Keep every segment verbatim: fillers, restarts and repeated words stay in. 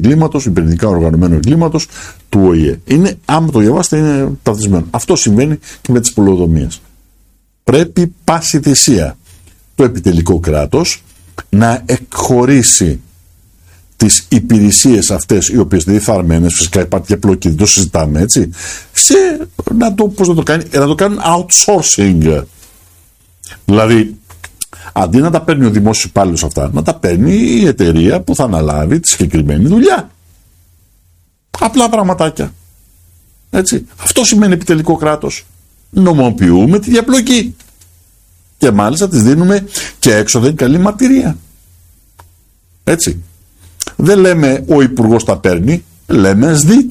εγκλήματος, υπερδικά οργανωμένου εγκλήματος του Ο Η Ε. Είναι, άμα το διαβάσετε, είναι ταυτισμένο. Αυτό συμβαίνει και με τις πολεοδομίες. Πρέπει πάση θυσία το επιτελικό κράτος να εκχωρήσει τις υπηρεσίες αυτές, οι οποίες δεν είναι φθαρμένες, φυσικά υπάρχει και πλοκή, δεν το συζητάμε, έτσι, σε, να το, πώς να το κάνει, να το κάνουν outsourcing. Δηλαδή, αντί να τα παίρνει ο δημόσιος υπάλληλος αυτά, να τα παίρνει η εταιρεία που θα αναλάβει τη συγκεκριμένη δουλειά. Απλά πραγματάκια. Έτσι. Αυτό σημαίνει επιτελικό κράτος. Νομοποιούμε τη διαπλοκή. Και μάλιστα τις δίνουμε και έξω καλή μαρτυρία. Έτσι. Δεν λέμε ο υπουργός τα παίρνει, λέμε ΣΔΙΤ.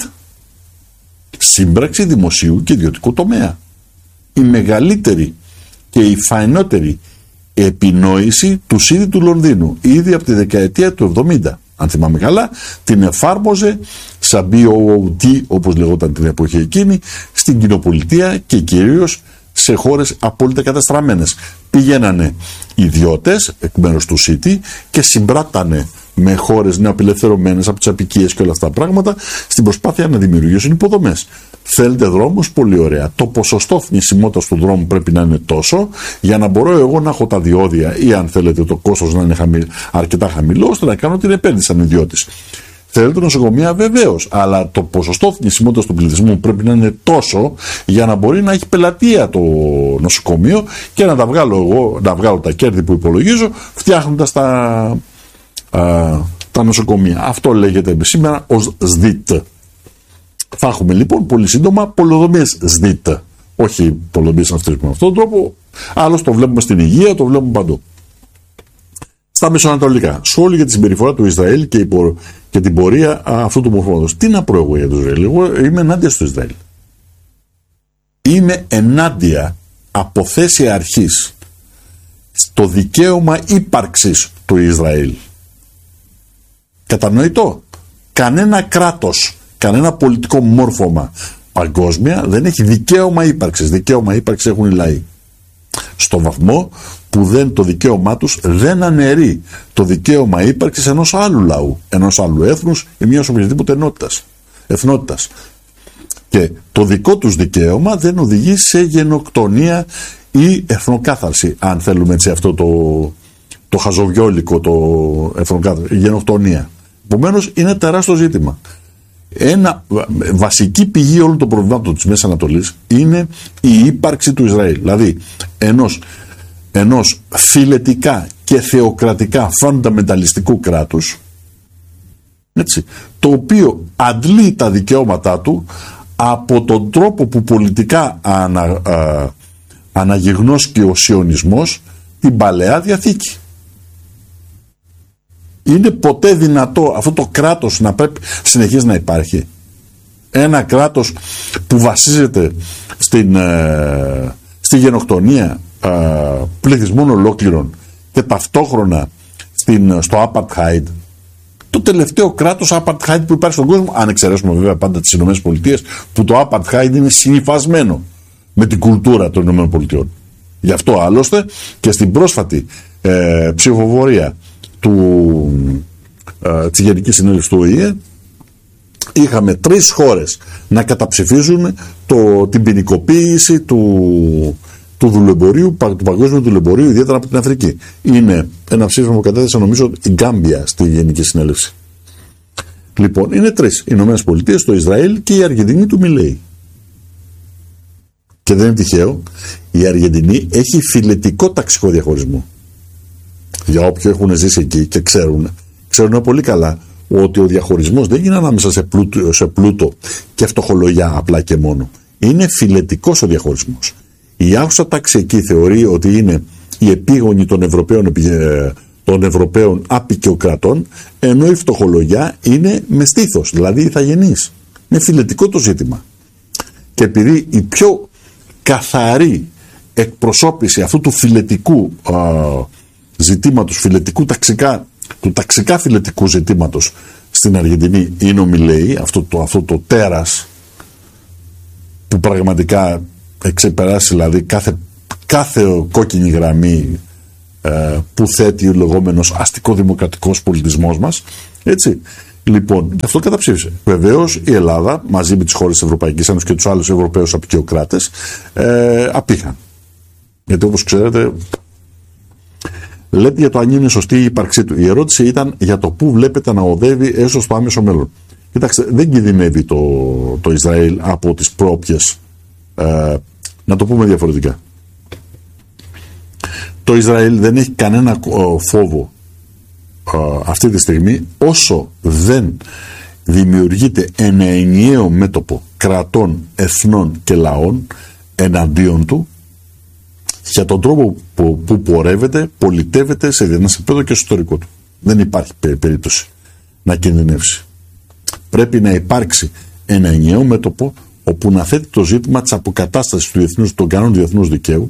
Σύμπραξη δημοσίου και ιδιωτικού τομέα. Η μεγαλύτερη και η φαϊνότερη επινόηση του Σίδη του Λονδίνου, ήδη από τη δεκαετία του εβδομήντα. Αν θυμάμαι καλά, την εφάρμοζε σαν μπι ο ο τι, όπως λεγόταν την εποχή εκείνη, στην κοινοπολιτεία και κυρίως σε χώρες απόλυτα καταστραμμένες. Πηγαίνανε ιδιώτες εκ μέρους του City και συμπράτανε με χώρες νεοαπελευθερωμένες από τις απικίες και όλα αυτά τα πράγματα στην προσπάθεια να δημιουργήσουν υποδομές. Θέλετε δρόμους, πολύ ωραία. Το ποσοστό θνησιμότητας του δρόμου πρέπει να είναι τόσο για να μπορώ εγώ να έχω τα διόδια ή αν θέλετε το κόστος να είναι χαμηλ... αρκετά χαμηλό ώστε να κάνω την επένδυση σαν ιδιώτης. Θέλετε νοσοκομεία, βεβαίως, αλλά το ποσοστό θνησιμότητας του πληθυσμού πρέπει να είναι τόσο για να μπορεί να έχει πελατεία το νοσοκομείο και να τα βγάλω εγώ, να βγάλω τα κέρδη που υπολογίζω φτιάχνοντας τα, α, τα νοσοκομεία. Αυτό λέγεται σήμερα ως ΣΔΙΤ. Θα έχουμε λοιπόν πολύ σύντομα πολεοδομίες ΣΔΙΤ. Όχι πολεοδομίες αυτές με αυτόν τον τρόπο, άλλως το βλέπουμε στην υγεία, το βλέπουμε παντού. Στα μεσοανατολικά, σχόλιο για τη συμπεριφορά του Ισραήλ και, υπο... και την πορεία αυτού του μορφώματος. Τι να πω εγώ για το Ισραήλ? Εγώ είμαι ενάντια στο Ισραήλ. Είμαι ενάντια από θέση αρχής στο δικαίωμα ύπαρξης του Ισραήλ. Κατανοητό. Κανένα κράτος, κανένα πολιτικό μόρφωμα παγκόσμια δεν έχει δικαίωμα ύπαρξης. Δικαίωμα ύπαρξης έχουν οι λαοί. Στο βαθμό που δεν, το δικαίωμά τους δεν αναιρεί το δικαίωμα ύπαρξης ενός άλλου λαού, ενός άλλου έθνους ή μιας οποιασδήποτε ενότητας, εθνότητας. Και το δικό τους δικαίωμα δεν οδηγεί σε γενοκτονία ή εθνοκάθαρση, αν θέλουμε έτσι αυτό το, το χαζοβιόλικο, το εθνοκάθαρση, γενοκτονία. Επομένως είναι τεράστιο ζήτημα. Ένα βασική πηγή όλων των προβλημάτων της Μέσης Ανατολής είναι η ύπαρξη του Ισραήλ. Δηλαδή ενός, ενός φιλετικά και θεοκρατικά φανταμενταλιστικού κράτους, έτσι, το οποίο αντλεί τα δικαιώματά του από τον τρόπο που πολιτικά ανα, α, αναγιγνώσκει ο σιωνισμός την Παλαιά Διαθήκη. Είναι ποτέ δυνατό αυτό το κράτος να πρέπει συνεχίζει να υπάρχει? Ένα κράτος που βασίζεται στην, ε, στη γενοκτονία ε, πληθυσμών ολόκληρων και ταυτόχρονα στην, στο apartheid, το τελευταίο κράτος apartheid που υπάρχει στον κόσμο, αν εξαιρέσουμε βέβαια πάντα τις Ηνωμένες Πολιτείες, που το apartheid είναι συνυφασμένο με την κουλτούρα των Ηνωμένων Πολιτειών. Γι' αυτό άλλωστε και στην πρόσφατη ε, ψηφοφορία του, ε, της Γενικής Συνέλευσης του Ο Η Ε είχαμε τρεις χώρες να καταψηφίζουν το, την ποινικοποίηση του, του δουλεμπορίου, του παγκόσμιου δουλεμπορίου, ιδιαίτερα από την Αφρική. Είναι ένα ψήφισμα που κατέθεσε νομίζω η Γκάμπια στη Γενική Συνέλευση. Λοιπόν, είναι τρεις: οι Ηνωμένες Πολιτείες, το Ισραήλ και η Αργεντινή του Μιλέη. Και δεν είναι τυχαίο, η Αργεντινή έχει φιλετικό ταξικό διαχωρισμό. Για όποιοι έχουν ζήσει εκεί και ξέρουν, ξέρουν πολύ καλά ότι ο διαχωρισμός δεν είναι ανάμεσα σε πλούτο, σε πλούτο και φτωχολογιά απλά και μόνο. Είναι φιλετικός ο διαχωρισμός. Η άρχουσα τάξη εκεί θεωρεί ότι είναι η επίγονη των Ευρωπαίων, των Ευρωπαίων απεικιοκρατών, ενώ η φτωχολογιά είναι με στήθος, δηλαδή ηθαγενής. Είναι φιλετικό το ζήτημα. Και επειδή η πιο καθαρή εκπροσώπηση αυτού του φιλετικού α, ζητήματος, φιλετικού ταξικά, του ταξικά φιλετικού ζητήματος στην Αργεντινή είναι ο Μιλέη, αυτό το, αυτό το τέρας που πραγματικά εξεπεράσει δηλαδή κάθε, κάθε κόκκινη γραμμή ε, που θέτει ο λεγόμενος αστικό-δημοκρατικός πολιτισμός μας, έτσι. Λοιπόν, και αυτό καταψήφισε. Βεβαίως η Ελλάδα μαζί με τις χώρες της Ευρωπαϊκής Ένωσης και τους άλλους Ευρωπαίους αποικιοκράτες ε, απήχαν. Γιατί όπως ξέρετε, λέτε για το αν είναι σωστή η ύπαρξή του. Η ερώτηση ήταν για το πού βλέπετε να οδεύει έστω στο άμεσο μέλλον. Κοιτάξτε, δεν κινδυνεύει το, το Ισραήλ από τις πρόπιες, ε, να το πούμε διαφορετικά. Το Ισραήλ δεν έχει κανένα φόβο ε, αυτή τη στιγμή όσο δεν δημιουργείται ένα ενιαίο μέτωπο κρατών, εθνών και λαών εναντίον του για τον τρόπο που, που πορεύεται, πολιτεύεται σε διεθνές επίπεδο και στο ιστορικό του. Δεν υπάρχει περίπτωση να κινδυνεύσει. Πρέπει να υπάρξει ένα ενιαίο μέτωπο όπου να θέτει το ζήτημα της αποκατάστασης του διεθνούς, των κανόνων διεθνούς δικαίου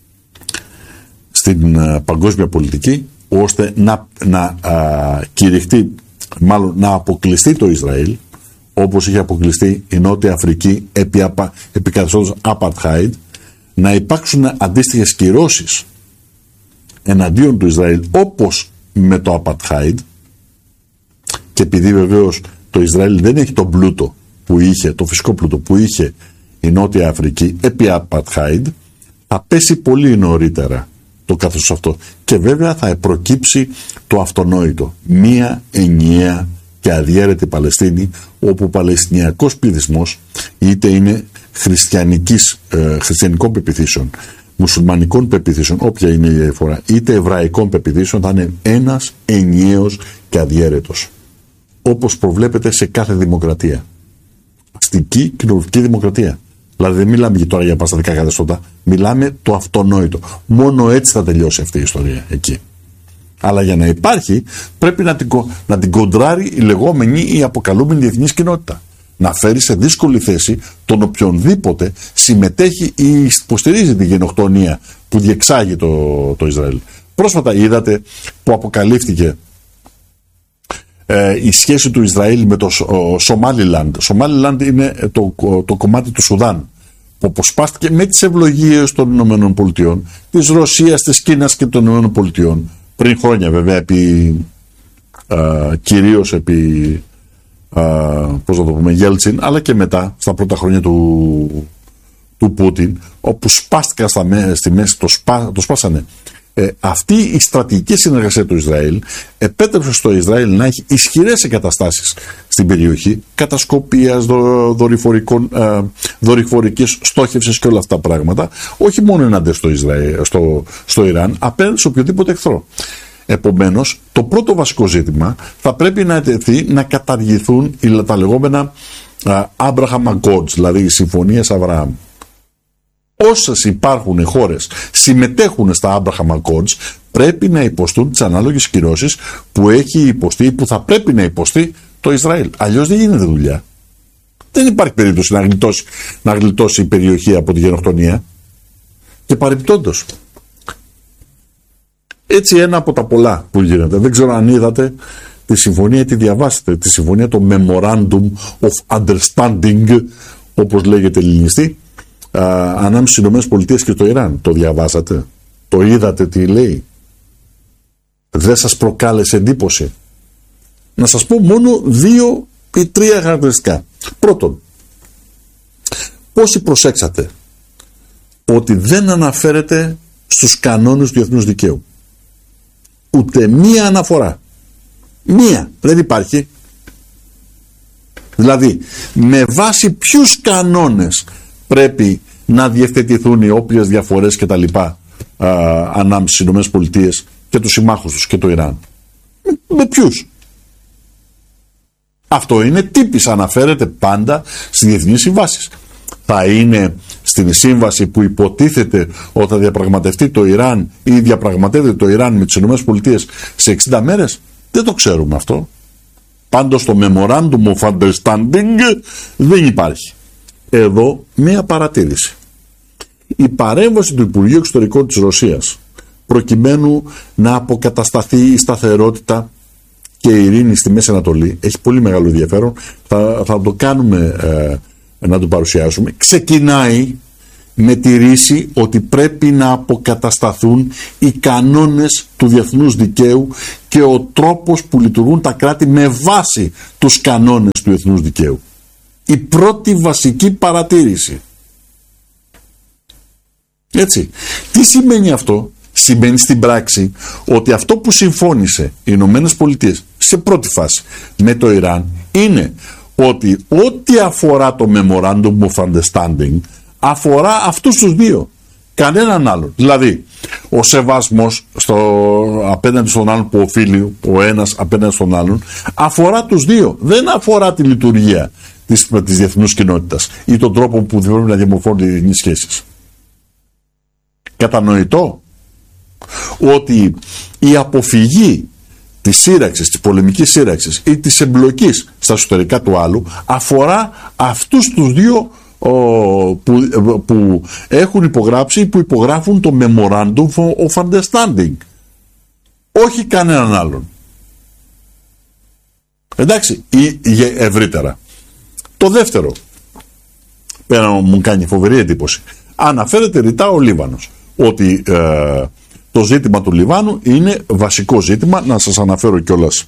στην uh, παγκόσμια πολιτική, ώστε να, να uh, κηρυχτεί, μάλλον να αποκλειστεί το Ισραήλ, όπως είχε αποκλειστεί η Νότια Αφρική επί, επί καθεστώτος Apartheid, να υπάρξουν αντίστοιχες κυρώσεις εναντίον του Ισραήλ όπως με το Apartheid, και επειδή βεβαίως το Ισραήλ δεν έχει τον πλούτο που είχε, το φυσικό πλούτο που είχε η Νότια Αφρική επί Apartheid, θα πέσει πολύ νωρίτερα το καθεστώς αυτό και βέβαια θα προκύψει το αυτονόητο, μία ενιαία και αδιέρετη Παλαιστίνη, όπου ο παλαιστινιακός πληθυσμός είτε είναι χριστιανικής, ε, χριστιανικών πεποιθήσεων, μουσουλμανικών πεποιθήσεων, όποια είναι η διαφορά, είτε εβραϊκών πεποιθήσεων, θα είναι ένας ενιαίος και αδιέρετος, όπως προβλέπεται σε κάθε δημοκρατία. Αστική κοινοβουλευτική δημοκρατία. Δηλαδή δεν μιλάμε τώρα για παστατικά καθεστώτα, μιλάμε το αυτονόητο. Μόνο έτσι θα τελειώσει αυτή η ιστορία εκεί. Αλλά για να υπάρχει πρέπει να την, να την κοντράρει η λεγόμενη ή αποκαλούμενη διεθνής κοινότητα. Να φέρει σε δύσκολη θέση τον οποιονδήποτε συμμετέχει ή υποστηρίζει τη γενοκτονία που διεξάγει το, το Ισραήλ. Πρόσφατα είδατε που αποκαλύφθηκε ε, η σχέση του Ισραήλ με το Σομάλιλαντ. Σομάλιλαντ είναι το, το κομμάτι του Σουδάν που αποσπάστηκε με τις ευλογίες των Ηνωμένων Πολιτειών, της Ρωσίας, της Κίνας και των Ηνωμένων Πολιτειών πριν χρόνια, βέβαια, επί, α, κυρίως επί α, πώς να το πούμε, Γέλτσιν, αλλά και μετά στα πρώτα χρόνια του, του Πούτιν, όπου σπάστηκαν στα, στη μέση, το, σπά, το σπάσανε. Ε, αυτή η στρατηγική συνεργασία του Ισραήλ επέτρεψε στο Ισραήλ να έχει ισχυρές εγκαταστάσεις στην περιοχή κατασκοπίας, δο, δορυφορικών, ε, δορυφορικής στόχευσης και όλα αυτά τα πράγματα, όχι μόνο εναντίον στο, Ισραήλ, στο, στο Ιράν, απέναντι σε οποιοδήποτε εχθρό. Επομένως, το πρώτο βασικό ζήτημα θα πρέπει να ετεθεί να καταργηθούν τα λεγόμενα uh, Abraham Accords, δηλαδή οι συμφωνίες Αβραάμ. Όσες υπάρχουν χώρες συμμετέχουν στα Abraham Accords πρέπει να υποστούν τις ανάλογες κυρώσεις που έχει υποστεί ή που θα πρέπει να υποστεί το Ισραήλ. Αλλιώς δεν γίνεται δουλειά. Δεν υπάρχει περίπτωση να γλιτώσει, να γλιτώσει η περιοχή από τη γενοκτονία. Και παρεμπιπτόντως, έτσι ένα από τα πολλά που γίνεται. Δεν ξέρω αν είδατε τη συμφωνία ή τη διαβάσετε. Τη συμφωνία, το Memorandum of Understanding, όπως λέγεται ελληνιστή, ανάμεσα στις Ηνωμένες Πολιτείες και το Ιράν. Το διαβάσατε? Το είδατε τι λέει? Δεν σας προκάλεσε εντύπωση? Να σας πω μόνο δύο ή τρία χαρακτηριστικά. Πρώτον, πόσοι προσέξατε ότι δεν αναφέρεται στους κανόνες του διεθνούς δικαίου? Ούτε μία αναφορά. Μία. Δεν υπάρχει. Δηλαδή, με βάση ποιους κανόνες πρέπει να διευθετηθούν οι όποιες διαφορές και τα λοιπά α, ανάμεσα στις Ηνωμένες Πολιτείες και τους συμμάχους τους και το Ιράν? Με, με ποιους? Αυτό είναι τύπης, αναφέρεται πάντα στις διεθνείς συμβάσεις. Θα είναι στην σύμβαση που υποτίθεται ότι θα διαπραγματευτεί το Ιράν ή διαπραγματεύεται το Ιράν με τις Ηνωμένες Πολιτείες σε εξήντα μέρες? Δεν το ξέρουμε αυτό. Πάντως το Memorandum of Understanding δεν υπάρχει. Εδώ μία παρατήρηση. Η παρέμβαση του Υπουργείου Εξωτερικών της Ρωσίας προκειμένου να αποκατασταθεί η σταθερότητα και η ειρήνη στη Μέση Ανατολή έχει πολύ μεγάλο ενδιαφέρον. Θα, θα το κάνουμε, ε, να το παρουσιάσουμε. Ξεκινάει με τη ρίση ότι πρέπει να αποκατασταθούν οι κανόνες του διεθνούς δικαίου και ο τρόπος που λειτουργούν τα κράτη με βάση τους κανόνες του διεθνούς δικαίου. Η πρώτη βασική παρατήρηση. Έτσι. Τι σημαίνει αυτό? Σημαίνει στην πράξη ότι αυτό που συμφώνησε οι Ηνωμένες Πολιτείες σε πρώτη φάση με το Ιράν είναι ότι ό,τι αφορά το Memorandum of Understanding αφορά αυτούς τους δύο, κανέναν άλλον. Δηλαδή ο σεβασμός στο, απέναντι στον άλλον που οφείλει ο ένας απέναντι στον άλλον αφορά τους δύο, δεν αφορά τη λειτουργία της, της διεθνούς κοινότητας ή τον τρόπο που πρέπει να διαμορφώνονται οι διεθνείς σχέσεις. Κατανοητό ότι η αποφυγή της σύραξης, της πολεμικής σύραξης ή της εμπλοκής στα εσωτερικά του άλλου αφορά αυτούς τους δύο ο, που, που έχουν υπογράψει ή που υπογράφουν το Memorandum of Understanding, όχι κανέναν άλλον. Εντάξει, ή ευρύτερα. Το δεύτερο, πέρα μου κάνει φοβερή εντύπωση, αναφέρεται ρητά ο Λίβανος ότι ε, το ζήτημα του Λιβάνου είναι βασικό ζήτημα. Να σας αναφέρω κιόλας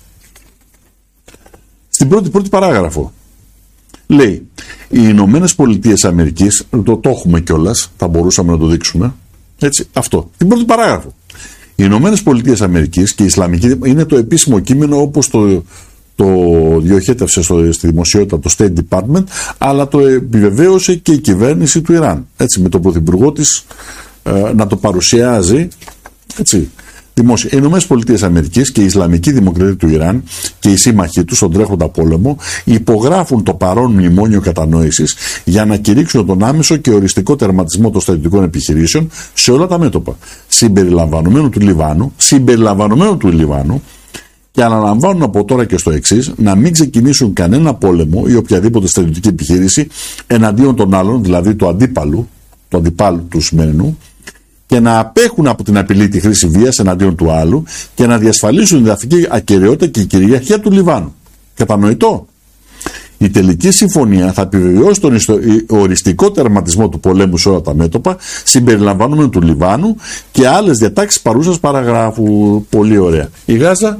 στην πρώτη, πρώτη παράγραφο. Λέει, οι Ηνωμένες Πολιτείες Αμερικής, το, το έχουμε κιόλας, θα μπορούσαμε να το δείξουμε, έτσι, αυτό, την πρώτη παράγραφο. Οι Ηνωμένες Πολιτείες Αμερικής και η Ισλαμική, είναι το επίσημο κείμενο όπως το, το διοχέτευσε στο, στη δημοσιότητα το State Department, αλλά το επιβεβαίωσε και η κυβέρνηση του Ιράν, έτσι, με τον πρωθυπουργό της ε, να το παρουσιάζει, έτσι, δημόσια. Οι Ηνωμένες Πολιτείες Αμερικής και η Ισλαμική Δημοκρατία του Ιράν και οι σύμμαχοί τους στον τρέχοντα πόλεμο υπογράφουν το παρόν μνημόνιο κατανόησης για να κηρύξουν τον άμεσο και οριστικό τερματισμό των στρατιωτικών επιχειρήσεων σε όλα τα μέτωπα, συμπεριλαμβανομένου του Λιβάνου, συμπεριλαμβανομένου του Λιβάνου, και αναλαμβάνουν από τώρα και στο εξής να μην ξεκινήσουν κανένα πόλεμο ή οποιαδήποτε στρατιωτική επιχείρηση εναντίον των άλλων, δηλαδή του αντίπαλου, του αντιπάλου του σημερινού, και να απέχουν από την απειλή τη χρήση βίας εναντίον του άλλου και να διασφαλίσουν την εδαφική ακεραιότητα και η κυριαρχία του Λιβάνου. Κατανοητό? Η τελική συμφωνία θα επιβεβαιώσει τον οριστικό τερματισμό του πολέμου σε όλα τα μέτωπα, συμπεριλαμβανομένου του Λιβάνου και άλλες διατάξεις παρούσας παραγράφου. Πολύ ωραία. Η Γάζα.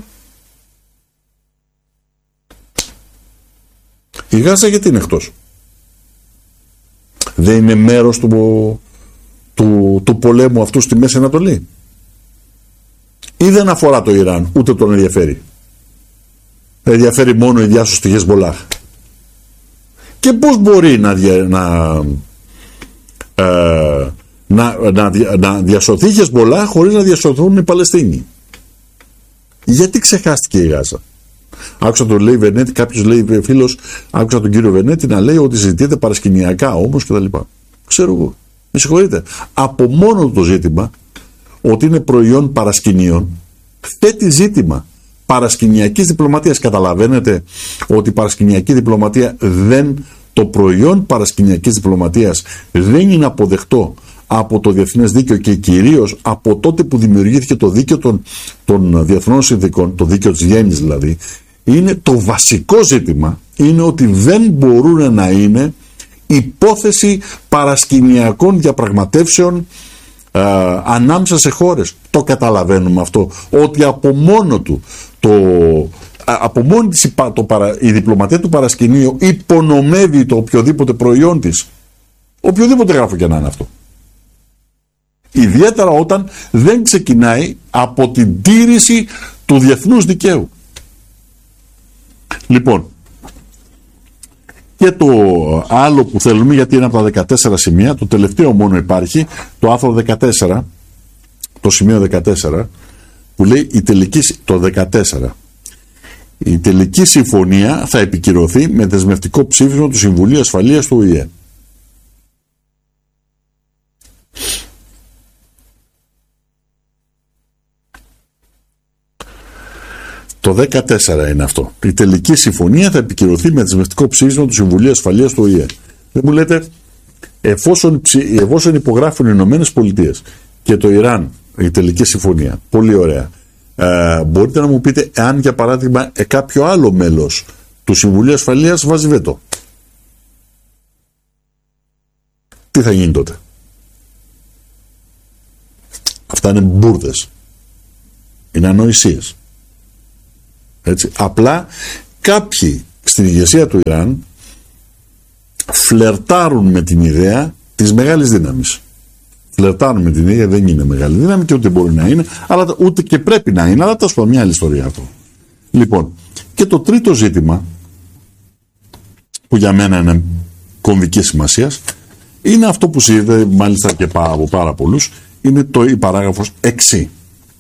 Η Γάζα γιατί είναι εκτός? Δεν είναι μέρος του, του, του πολέμου αυτού στη Μέση Ανατολή? Ή δεν αφορά το Ιράν, ούτε τον ενδιαφέρει? Ενδιαφέρει μόνο η διάσωση στη Χεσμολάχ. Και πώς μπορεί να, να, ε, να, να, να διασωθεί η Χεσμολάχ χωρίς να διασωθούν οι Παλαιστίνοι? Γιατί ξεχάστηκε η Γάζα? Άκουσα τον λέει Βενέτη, κάποιος λέει φίλος, άκουσα τον κύριο Βενέτη να λέει ότι συζητείται παρασκηνιακά όμως και τα λοιπά. Ξέρω εγώ. Με συγχωρείτε. Από μόνο το ζήτημα ότι είναι προϊόν παρασκηνίων θέτει ζήτημα παρασκηνιακής διπλωματίας. Καταλαβαίνετε ότι η παρασκηνιακή διπλωματία δεν, το προϊόν παρασκηνιακής διπλωματίας δεν είναι αποδεκτό από το διεθνές δίκαιο και κυρίως από τότε που δημιουργήθηκε το δίκαιο των, των διεθνών συνδικών, το δίκαιο της Βιέννης δηλαδή. Είναι το βασικό ζήτημα, είναι ότι δεν μπορούν να είναι υπόθεση παρασκηνιακών διαπραγματεύσεων ε, ανάμεσα σε χώρες. Το καταλαβαίνουμε αυτό, ότι από μόνο του το, από μόνη της το παρα, η διπλωματία του παρασκηνίου υπονομεύει το οποιοδήποτε προϊόν της, οποιοδήποτε γράφω και να είναι αυτό. Ιδιαίτερα όταν δεν ξεκινάει από την τήρηση του διεθνούς δικαίου. Λοιπόν, και το άλλο που θέλουμε, γιατί είναι από τα δεκατέσσερα σημεία, το τελευταίο μόνο υπάρχει, το άρθρο δεκατέσσερα, το σημείο δεκατέσσερα, που λέει η τελική, το δεκατέσσερα, η τελική συμφωνία θα επικυρωθεί με δεσμευτικό ψήφισμα του Συμβουλίου Ασφαλείας του Ο Η Ε. Το δεκατέσσερα είναι αυτό. Η τελική συμφωνία θα επικυρωθεί με δεσμευτικό ψήφισμα του Συμβουλίου Ασφαλείας του Ο Η Ε. Δεν μου λέτε, εφόσον, εφόσον υπογράφουν οι Ηνωμένες Πολιτείες και το Ιράν η τελική συμφωνία, πολύ ωραία, ε, μπορείτε να μου πείτε εάν για παράδειγμα ε, κάποιο άλλο μέλος του Συμβουλίου Ασφαλείας βάζει βέτο? Τι θα γίνει τότε? Αυτά είναι μπουρδες. Είναι ανοησίες. Έτσι. Απλά κάποιοι στην ηγεσία του Ιράν φλερτάρουν με την ιδέα της μεγάλης δύναμης. Φλερτάρουν με την ιδέα, δεν είναι μεγάλη δύναμη και ούτε μπορεί να είναι, αλλά ούτε και πρέπει να είναι, αλλά θα σου πω μια άλλη ιστορία αυτό. Λοιπόν, και το τρίτο ζήτημα, που για μένα είναι κομβική σημασίας, είναι αυτό που συζητείται μάλιστα και από πάρα πολλούς, είναι το, η παράγραφος έξι.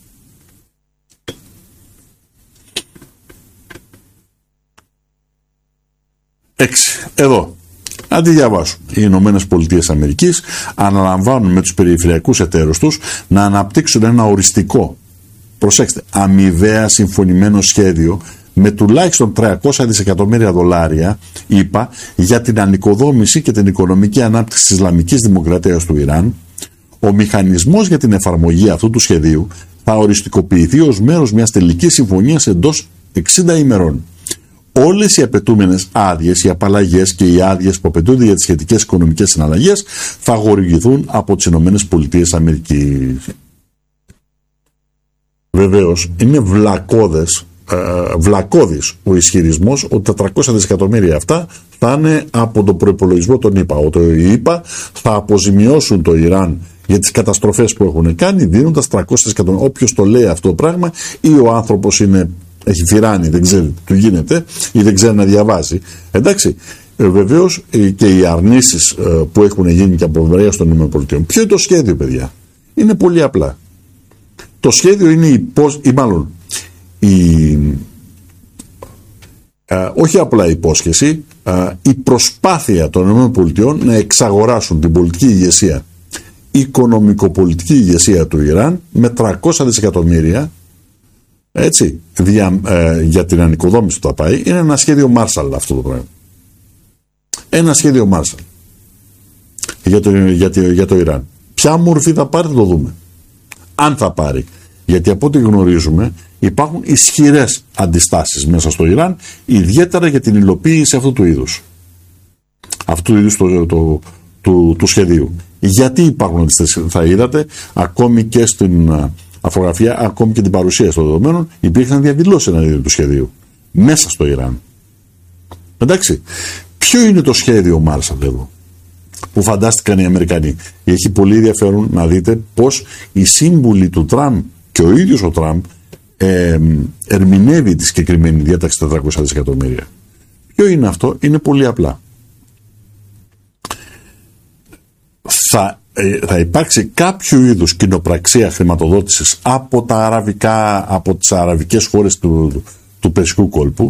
έξι. Εδώ. Αν τη διαβάσω. Οι Ηνωμένες Πολιτείες Αμερικής αναλαμβάνουν με τους περιφερειακούς εταίρους τους να αναπτύξουν ένα οριστικό, προσέξτε, αμοιβαία συμφωνημένο σχέδιο με τουλάχιστον τριακόσια δισεκατομμύρια δολάρια, είπα, για την ανοικοδόμηση και την οικονομική ανάπτυξη της Ισλαμικής Δημοκρατίας του Ιράν. Ο μηχανισμός για την εφαρμογή αυτού του σχεδίου θα οριστικοποιηθεί ως μέρος μιας τελικής συμφωνίας εντός εξήντα ημερών. Όλες οι απαιτούμενες άδειες, οι απαλλαγές και οι άδειες που απαιτούνται για τις σχετικές οικονομικές συναλλαγές θα χορηγηθούν από τις Ηνωμένες Πολιτείες Αμερικής. Βεβαίως, είναι βλακώδες, ε, βλακώδης ο ισχυρισμός ότι τα τριακόσια δισεκατομμύρια αυτά θα είναι από τον προϋπολογισμό των ΗΠΑ. Ότι οι ΗΠΑ θα αποζημιώσουν το Ιράν για τις καταστροφές που έχουν κάνει, δίνοντας τριακόσια δισεκατομμύρια. Όποιος το λέει αυτό το πράγμα, ή ο άνθρωπος είναι, έχει φυράνει, δεν ξέρει τι του γίνεται, ή δεν ξέρει να διαβάζει. Εντάξει, ε, βεβαίως ε, και οι αρνήσεις ε, που έχουν γίνει και από μεριά των ΗΠΑ. Ποιο είναι το σχέδιο, παιδιά? Είναι πολύ απλά. Το σχέδιο είναι η πώς, ή μάλλον η, ε, όχι απλά η υπόσχεση, ε, η προσπάθεια των ΗΠΑ να εξαγοράσουν την πολιτική ηγεσία, οικονομικοπολιτική ηγεσία του Ιράν με τριακόσια δισεκατομμύρια, έτσι, δια, ε, για την ανοικοδόμηση που θα πάει. Είναι ένα σχέδιο Marshall αυτό το πράγμα. Ένα σχέδιο Marshall για το, για, το, για το Ιράν. Ποια μορφή θα πάρει θα το δούμε. Αν θα πάρει. Γιατί από ό,τι γνωρίζουμε υπάρχουν ισχυρές αντιστάσεις μέσα στο Ιράν, ιδιαίτερα για την υλοποίηση αυτού του είδους. Αυτού του είδους το, το, του, του σχεδίου. Γιατί υπάρχουν αντιστάσεις? Θα είδατε ακόμη και στην αφογραφία, ακόμη και την παρουσία των δεδομένων, υπήρχαν διαδηλώσεις εναντίον του σχεδίου μέσα στο Ιράν. Εντάξει, ποιο είναι το σχέδιο Marshall εδώ που φαντάστηκαν οι Αμερικανοί? Έχει πολύ ενδιαφέρον να δείτε πως οι σύμβουλοι του Τραμπ και ο ίδιος ο Τραμπ ε, ερμηνεύει τη συγκεκριμένη διάταξη τετρακόσια δισεκατομμύρια. Ποιο είναι αυτό? Είναι πολύ απλά. Θα, ε, θα υπάρξει κάποιο είδους κοινοπραξία χρηματοδότησης από τα αραβικά, από τις αραβικές χώρες του, του, του Περσικού κόλπου,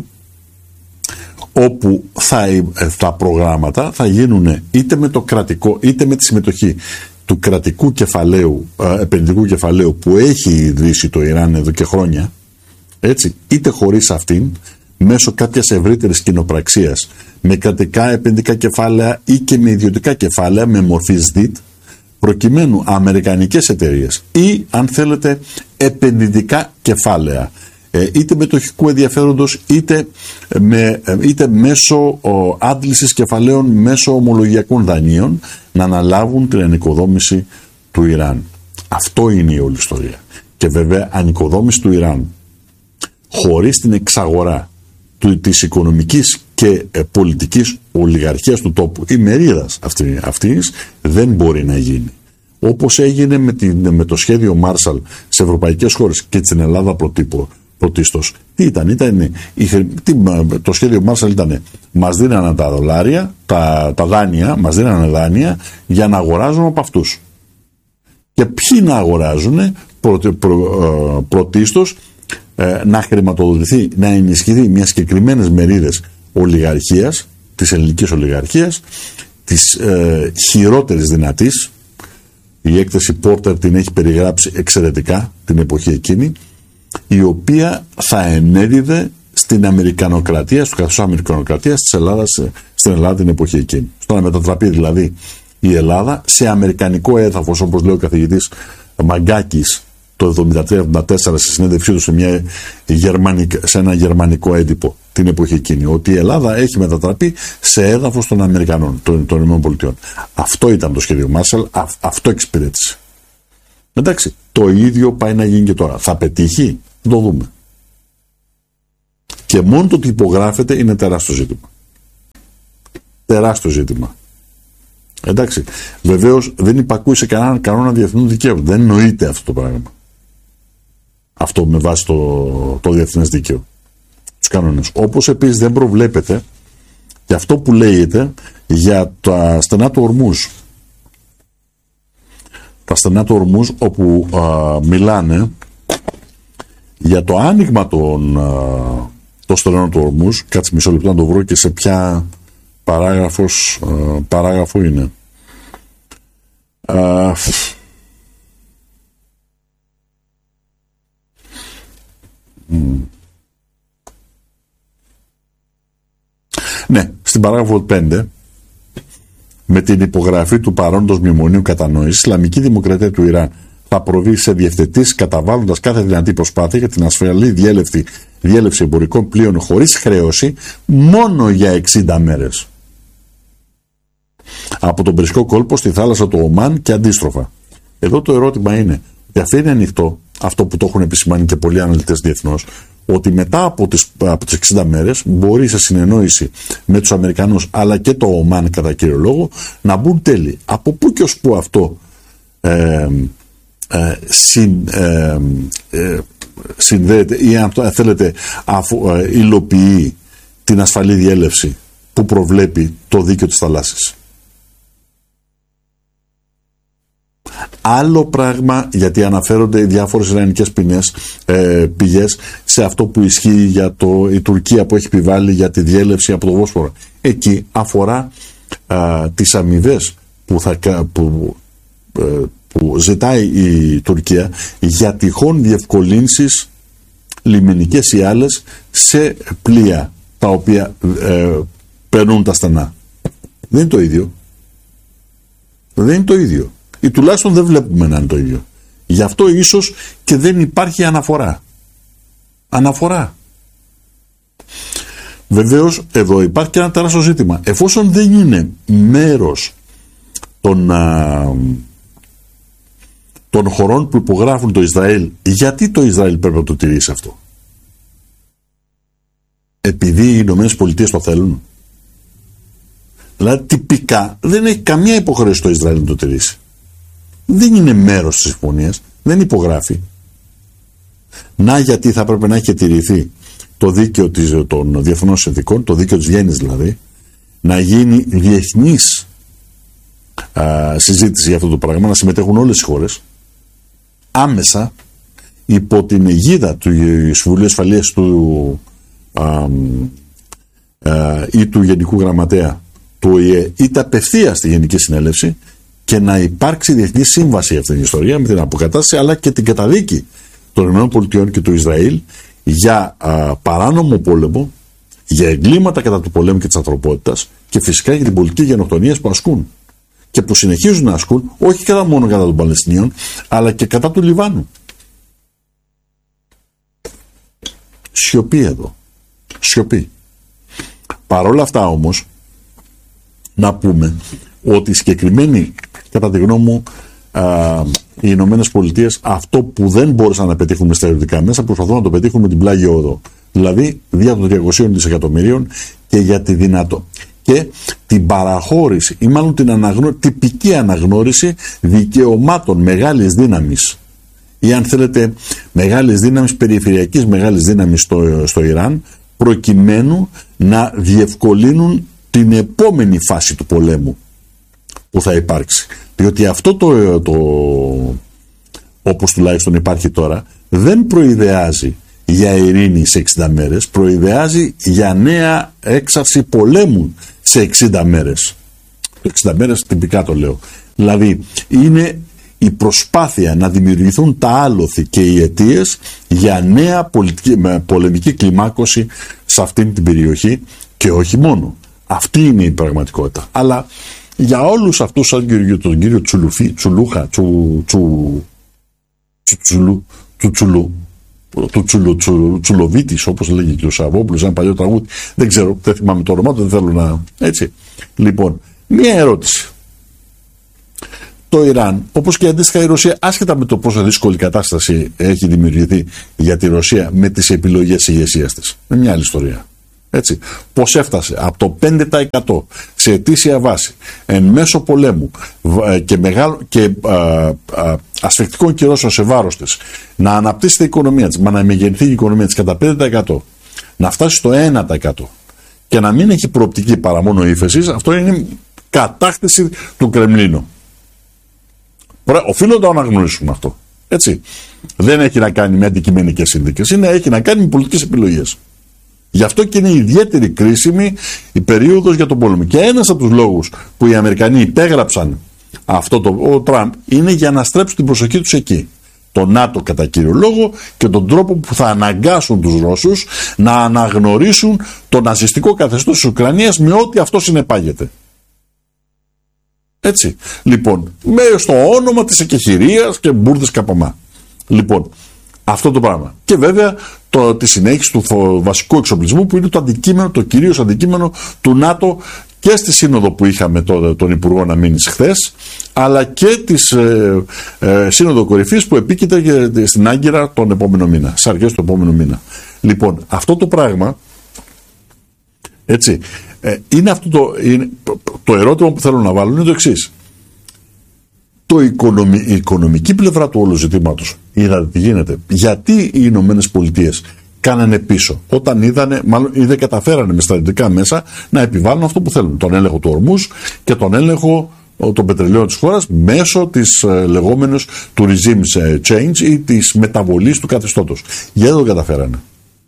όπου θα, τα προγράμματα θα γίνουν είτε με το κρατικό είτε με τη συμμετοχή του κρατικού κεφαλαίου, επενδυτικού κεφαλαίου που έχει ιδρύσει το Ιράν εδώ και χρόνια, έτσι, είτε χωρίς αυτήν, μέσω κάποιας ευρύτερης κοινοπραξίας με κρατικά επενδυτικά κεφάλαια ή και με ιδιωτικά κεφάλαια με μορφή ΣΔΙΤ, προκειμένου αμερικανικές εταιρείες ή, αν θέλετε, επενδυτικά κεφάλαια, είτε μετοχικού ενδιαφέροντος είτε, με, είτε μέσω ο, άντλησης κεφαλαίων μέσω ομολογιακών δανείων, να αναλάβουν την ανοικοδόμηση του Ιράν. Αυτό είναι η όλη ιστορία. Και βέβαια ανοικοδόμηση του Ιράν χωρίς την εξαγορά του, της οικονομικής και ε, πολιτικής ολιγαρχίας του τόπου ή μερίδας αυτή, αυτής δεν μπορεί να γίνει. Όπως έγινε με, την, με το σχέδιο Marshall σε ευρωπαϊκές χώρες και στην Ελλάδα προτύπω, πρωτίστως. Τι ήταν, ήταν η, τι, το σχέδιο Marshall ήταν, μας δίνανε τα δολάρια, τα, τα δάνεια, μας δίνανε δάνεια για να αγοράζουμε από αυτούς. Και ποιοι να αγοράζουν? Προ, προ, πρωτίστως ε, να χρηματοδοτηθεί, να ενισχυθεί μια συγκεκριμένες μερίδες ολιγαρχίας, της ελληνικής ολιγαρχίας, της ε, χειρότερης δυνατής. Η έκθεση Πόρτερ την έχει περιγράψει εξαιρετικά την εποχή εκείνη, η οποία θα ενέδιδε στην Αμερικανοκρατία, στο καθώς Αμερικανοκρατία της Ελλάδας, στην Ελλάδα την εποχή εκείνη. Στο να μετατραπεί δηλαδή η Ελλάδα σε αμερικανικό έδαφος, όπως λέει ο καθηγητής Μαγκάκης το εβδομήντα τρία εβδομήντα τέσσερα στη συνέντευξή του σε, μια σε ένα γερμανικό έντυπο την εποχή εκείνη, ότι η Ελλάδα έχει μετατραπεί σε έδαφος των Αμερικανών, των, των ΗΠΑ. Αυτό ήταν το σχέδιο Marshall, α, αυτό εξυπηρέτησε. Εντάξει, το ίδιο πάει να γίνει και τώρα. Θα πετύχει, θα το δούμε. Και μόνο το ότι υπογράφεται είναι τεράστιο ζήτημα. Τεράστιο ζήτημα. Εντάξει, βεβαίως δεν υπακούει σε κανέναν κανόνα διεθνού δικαίου. Δεν εννοείται αυτό το πράγμα. Αυτό με βάση το, το διεθνές δίκαιο. Τους κανόνες. Όπως επίσης δεν προβλέπεται και αυτό που λέγεται για τα στενά του Ορμούζ. Τα στενά του Ορμούζ, όπου α, μιλάνε για το άνοιγμα των, α, των στενών του Ορμούζ. Κάτσε μισό λεπτό να το βρω και σε ποια παράγραφος, α, παράγραφο είναι. Α, mm. Ναι, στην παράγραφο πέντε, με την υπογραφή του παρόντος μνημονίου κατανόησης, η Ισλαμική Δημοκρατία του Ιράν θα προβεί σε διευθετήσεις καταβάλλοντας κάθε δυνατή προσπάθεια για την ασφαλή διέλευση, διέλευση εμπορικών πλοίων χωρίς χρέωση μόνο για εξήντα μέρες από τον Περσικό κόλπο στη θάλασσα του Ομάν και αντίστροφα. Εδώ το ερώτημα είναι ότι αφήνει ανοιχτό αυτό που το έχουν επισημάνει και πολλοί αναλυτές διεθνώς, ότι μετά από τις, από τις εξήντα μέρες μπορεί σε συνεννόηση με τους Αμερικανούς αλλά και το Ομάν κατά κύριο λόγο να μπουν τέλη. Από πού και ως πού αυτό ε, ε, συν, ε, ε, συνδέεται ή αν θέλετε αφού, ε, υλοποιεί την ασφαλή διέλευση που προβλέπει το δίκαιο της θαλάσσης. Άλλο πράγμα, γιατί αναφέρονται διάφορες ιρανικές ποινές, ε, πηγές σε αυτό που ισχύει για το, η Τουρκία που έχει επιβάλει για τη διέλευση από το Βόσπορο. Εκεί αφορά α, τις αμοιβές που, θα, που, ε, που ζητάει η Τουρκία για τυχόν διευκολύνσεις λιμενικές ή άλλες σε πλοία τα οποία ε, περνούν τα στενά. Δεν είναι το ίδιο. Δεν είναι το ίδιο. Ή τουλάχιστον δεν βλέπουμε να είναι το ίδιο. Γι' αυτό ίσως και δεν υπάρχει αναφορά. Αναφορά. Βεβαίως εδώ υπάρχει και ένα τεράστιο ζήτημα. Εφόσον δεν είναι μέρος των, α, των χωρών που υπογράφουν το Ισραήλ, γιατί το Ισραήλ πρέπει να το τηρήσει αυτό? Επειδή οι Ηνωμένες Πολιτείες το θέλουν? Δηλαδή τυπικά δεν έχει καμία υποχρέωση το Ισραήλ να το τηρήσει. Δεν είναι μέρος της συμφωνίας, δεν υπογράφει. Να γιατί θα πρέπει να έχει τηρηθεί το δίκαιο των διεθνών συνθηκών, το δίκαιο της Βιέννης δηλαδή, να γίνει διεθνής α, συζήτηση για αυτό το πράγμα, να συμμετέχουν όλες οι χώρες άμεσα υπό την αιγίδα του Συμβουλίου Ασφαλείας του α, α, ή του Γενικού Γραμματέα του Ο Ε Ε, είτε απευθείας στη Γενική Συνέλευση, και να υπάρξει διεθνή σύμβαση για αυτήν την ιστορία με την αποκατάσταση αλλά και την καταδίκη των ΗΠΑ και του Ισραήλ για α, παράνομο πόλεμο, για εγκλήματα κατά του πολέμου και της ανθρωπότητας και φυσικά για την πολιτική γενοκτονία που ασκούν και που συνεχίζουν να ασκούν όχι κατά μόνο κατά των Παλαιστινίων αλλά και κατά του Λιβάνου. Σιωπή εδώ. Σιωπή. Παρόλα αυτά όμως να πούμε ότι συγκεκριμένοι, κατά τη γνώμη μου, α, οι Ηνωμένες Πολιτείες αυτό που δεν μπόρεσαν να πετύχουν με στερεωτικά μέσα προσπαθούν να το πετύχουν με την πλάγη όδο. Δηλαδή δια των τριακοσίων δισεκατομμυρίων και για τη δυνατό και την παραχώρηση ή μάλλον την αναγνώ... τυπική αναγνώριση δικαιωμάτων μεγάλης δύναμης ή αν θέλετε μεγάλης δύναμης, περιφερειακής μεγάλης δύναμης στο, στο Ιράν, προκειμένου να διευκολύνουν την επόμενη φάση του πολέμου που θα υπάρξει. Διότι αυτό το, το όπως τουλάχιστον υπάρχει τώρα, δεν προειδεάζει για ειρήνη σε εξήντα μέρες, προειδεάζει για νέα έξαρση πολέμου σε εξήντα μέρες. εξήντα μέρες τυπικά το λέω. Δηλαδή είναι η προσπάθεια να δημιουργηθούν τα άλοθη και οι αιτίες για νέα πολιτική, πολεμική κλιμάκωση σε αυτήν την περιοχή και όχι μόνο. Αυτή είναι η πραγματικότητα. Αλλά για όλους αυτούς, σαν τον κύριο Τσουλουφί, Τσουλούχα, Τσου, τσου, τσου, τσουλου, του Τσουλού, του Τσουλου, τσου, Τσουλοβίτης, όπως λέγει και ο Σαββόπουλος, ένα παλιό τραγούδι, δεν ξέρω, δεν θυμάμαι το όνομα του, δεν θέλω να... Έτσι. Λοιπόν, μία ερώτηση. Το το Ιράν, όπως και αντίστοιχα η Ρωσία, άσχετα με το πόσο δύσκολη κατάσταση έχει δημιουργηθεί για τη Ρωσία με τις επιλογές ηγεσίας της. Είναι μια άλλη ιστορία. Έτσι, πώς έφτασε από το πέντε τοις εκατό σε ετήσια βάση εν μέσω πολέμου και, μεγάλο, και α, α, ασφικτικών κυρώσεων σε βάρος της να αναπτύσσει την οικονομία της, μα να μεγενθεί η οικονομία της κατά πέντε τοις εκατό, να φτάσει στο ένα τοις εκατό και να μην έχει προοπτική παρά μόνο ύφεσης, αυτό είναι κατάκτηση του Κρεμλίνου. Οφείλω να το αναγνωρίσουμε αυτό. Έτσι. Δεν έχει να κάνει με αντικειμενικές συνθήκες, είναι, έχει να κάνει με πολιτικές επιλογές. Γι' αυτό και είναι ιδιαίτερη κρίσιμη η περίοδος για τον πόλεμο. Και ένας από τους λόγους που οι Αμερικανοί υπέγραψαν αυτό το ο Τραμπ είναι για να στρέψουν την προσοχή τους εκεί. Το ΝΑΤΟ κατά κύριο λόγο και τον τρόπο που θα αναγκάσουν τους Ρώσους να αναγνωρίσουν το ναζιστικό καθεστώς της Ουκρανίας με ό,τι αυτό συνεπάγεται. Έτσι. Λοιπόν, με στο όνομα της εκεχηρίας και μπουρδες καπαμά. Λοιπόν, αυτό το πράγμα. Και βέβαια το, τη συνέχιση του βασικού εξοπλισμού που είναι το αντικείμενο, το κυρίως αντικείμενο του ΝΑΤΟ και στη σύνοδο που είχαμε το, τον Υπουργό Αμήνης χθες, αλλά και της ε, ε, σύνοδο κορυφής που επίκειται στην Άγκυρα τον επόμενο μήνα, στις αρχές του επόμενου μήνα. Λοιπόν, αυτό το πράγμα, έτσι, ε, είναι αυτό το, είναι, το ερώτημα που θέλω να βάλω είναι το εξής. Το οικονομι, η οικονομική πλευρά του όλου ζητήματος, είδατε τι γίνεται. Γιατί οι Ηνωμένες Πολιτείες κάνανε πίσω, όταν είδανε, μάλλον ή δεν καταφέρανε με στρατιωτικά μέσα να επιβάλλουν αυτό που θέλουν. Τον έλεγχο του ορμούς και τον έλεγχο των πετρελαίων της χώρας μέσω της ε, λεγόμενης του regime change ή της μεταβολής του καθεστώτος. Γιατί δεν το καταφέρανε.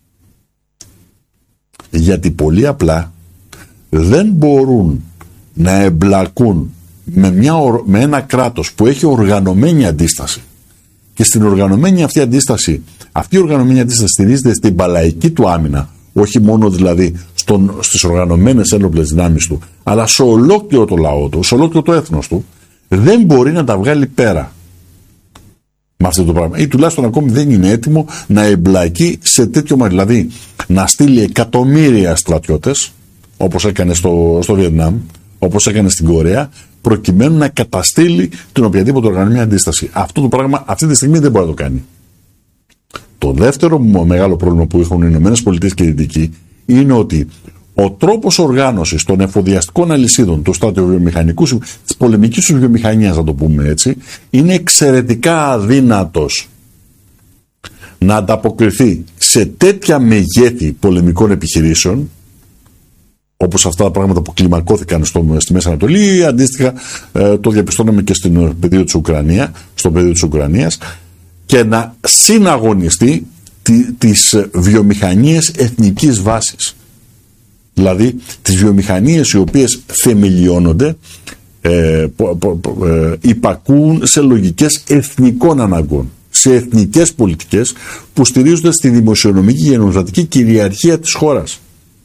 Γιατί πολύ απλά δεν μπορούν να εμπλακούν με, μια, με ένα κράτος που έχει οργανωμένη αντίσταση και στην οργανωμένη αυτή αντίσταση, αυτή η οργανωμένη αντίσταση στηρίζεται στην παλαϊκή του άμυνα, όχι μόνο δηλαδή στον, στις οργανωμένες ένοπλες δυνάμεις του, αλλά σε ολόκληρο το λαό του, σε ολόκληρο το έθνος του, δεν μπορεί να τα βγάλει πέρα με αυτό το πράγμα. Ή τουλάχιστον ακόμη δεν είναι έτοιμο να εμπλακεί σε τέτοιο μάτι. Δηλαδή να στείλει εκατομμύρια στρατιώτες, όπως έκανε στο, στο Βιετνάμ, όπως έκανε στην Κορέα, προκειμένου να καταστήλει την οποιαδήποτε οργανωμένη αντίσταση. Αυτό το πράγμα αυτή τη στιγμή δεν μπορεί να το κάνει. Το δεύτερο μεγάλο πρόβλημα που έχουν οι Ηνωμένες Πολιτείες και οι Δυτικοί είναι ότι ο τρόπος οργάνωσης των εφοδιαστικών αλυσίδων του στρατιοβιομηχανικού, της πολεμικής τους βιομηχανίας, να το πούμε έτσι, είναι εξαιρετικά αδύνατος να ανταποκριθεί σε τέτοια μεγέθη πολεμικών επιχειρήσεων, όπως αυτά τα πράγματα που κλιμακώθηκαν στο, στη Μέση Ανατολή, αντίστοιχα ε, το διαπιστώναμε και στην πεδίο της Ουκρανία, στο πεδίο της Ουκρανίας, και να συναγωνιστεί τι, τις βιομηχανίες εθνικής βάσης. Δηλαδή τις βιομηχανίες οι οποίες θεμελιώνονται, ε, πο, πο, πο, ε, υπακούν σε λογικές εθνικών αναγκών, σε εθνικές πολιτικές που στηρίζονται στη δημοσιονομική και νομισματική κυριαρχία της χώρας.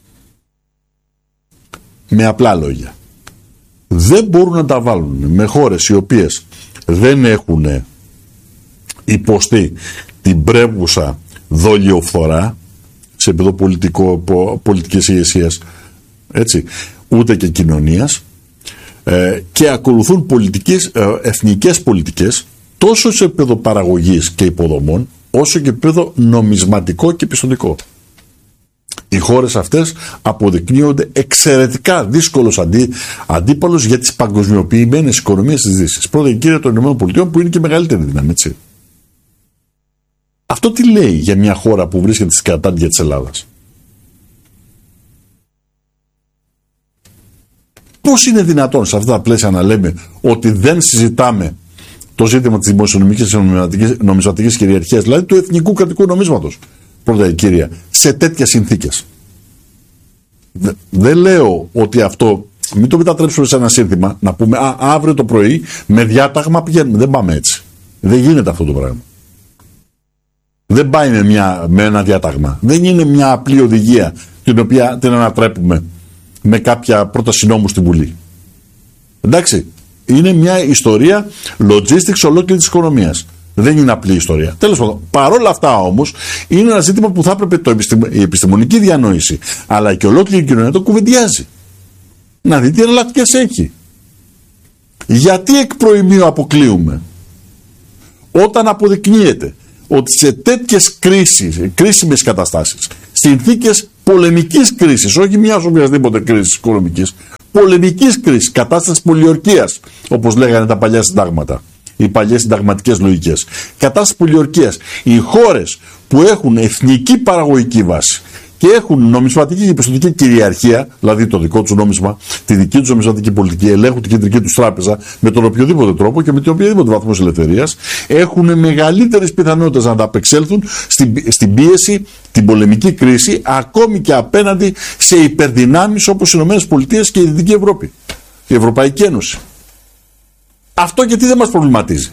Με απλά λόγια. Δεν μπορούν να τα βάλουν με χώρες οι οποίες δεν έχουν υποστεί την πρέπουσα δολιοφθορά σε επίπεδο πολιτικό, πολιτικής ηγεσίας, έτσι, ούτε και κοινωνίας, ε, και ακολουθούν πολιτικές, ε, εθνικές πολιτικές τόσο σε επίπεδο παραγωγής και υποδομών όσο και επίπεδο νομισματικό και πιστωτικό. Οι χώρες αυτές αποδεικνύονται εξαιρετικά δύσκολος αντί, αντίπαλος για τις παγκοσμιοποιημένες οικονομίες της Δύσης. Πρώτα και κύρια των ΗΠΑ που είναι και μεγαλύτερη δύναμη, έτσι. Αυτό τι λέει για μια χώρα που βρίσκεται στην κατάντια της Ελλάδας? Πώς είναι δυνατόν σε αυτά τα πλαίσια να λέμε ότι δεν συζητάμε το ζήτημα της δημοσιονομικής και νομισματικής κυριαρχίας, δηλαδή του εθνικού κρατικού νομίσματος, πρώτα και κύρια, σε τέτοιες συνθήκες? Δε, δεν λέω ότι αυτό, μην το μετατρέψουμε σε ένα σύνθημα, να πούμε α, αύριο το πρωί με διάταγμα πηγαίνουμε. Δεν πάμε έτσι. Δεν γίνεται αυτό το πράγμα. Δεν πάει με, μια, με ένα διάταγμα. Δεν είναι μια απλή οδηγία την οποία την ανατρέπουμε με κάποια πρόταση νόμου στη Βουλή. Εντάξει, είναι μια ιστορία logistics ολόκληρη της οικονομίας. Δεν είναι απλή ιστορία. Τέλος πάντων, παρόλα αυτά όμως, είναι ένα ζήτημα που θα έπρεπε το επιστημο... η επιστημονική διανόηση, αλλά και ολόκληρη η κοινωνία το κουβεντιάζει. Να δει τι εναλλακτικές έχει. Γιατί εκ προημίου αποκλείουμε? Όταν αποδεικνύεται ότι σε τέτοιες κρίσεις, κρίσιμες καταστάσεις, συνθήκες πολεμικής κρίσης, όχι μιας οποιασδήποτε κρίσης οικονομικής, πολεμικής κρίσης, κατάσταση πολιορκίας, όπως λέγανε τα παλιά συντάγματα, οι παλιές συνταγματικές λογικές, κατάσταση πολιορκίας, οι χώρες που έχουν εθνική παραγωγική βάση και έχουν νομισματική και πιστωτική κυριαρχία, δηλαδή το δικό τους νόμισμα, τη δική τους νομισματική πολιτική, ελέγχουν την κεντρική τους τράπεζα με τον οποιοδήποτε τρόπο και με τον οποιοδήποτε βαθμό ελευθερίας, έχουν μεγαλύτερες πιθανότητες να ανταπεξέλθουν στην, στην πίεση, την πολεμική κρίση, ακόμη και απέναντι σε υπερδυνάμεις όπως οι ΗΠΑ και η Δυτική Ευρώπη, η Ευρωπαϊκή Ένωση. Αυτό γιατί δεν μας προβληματίζει?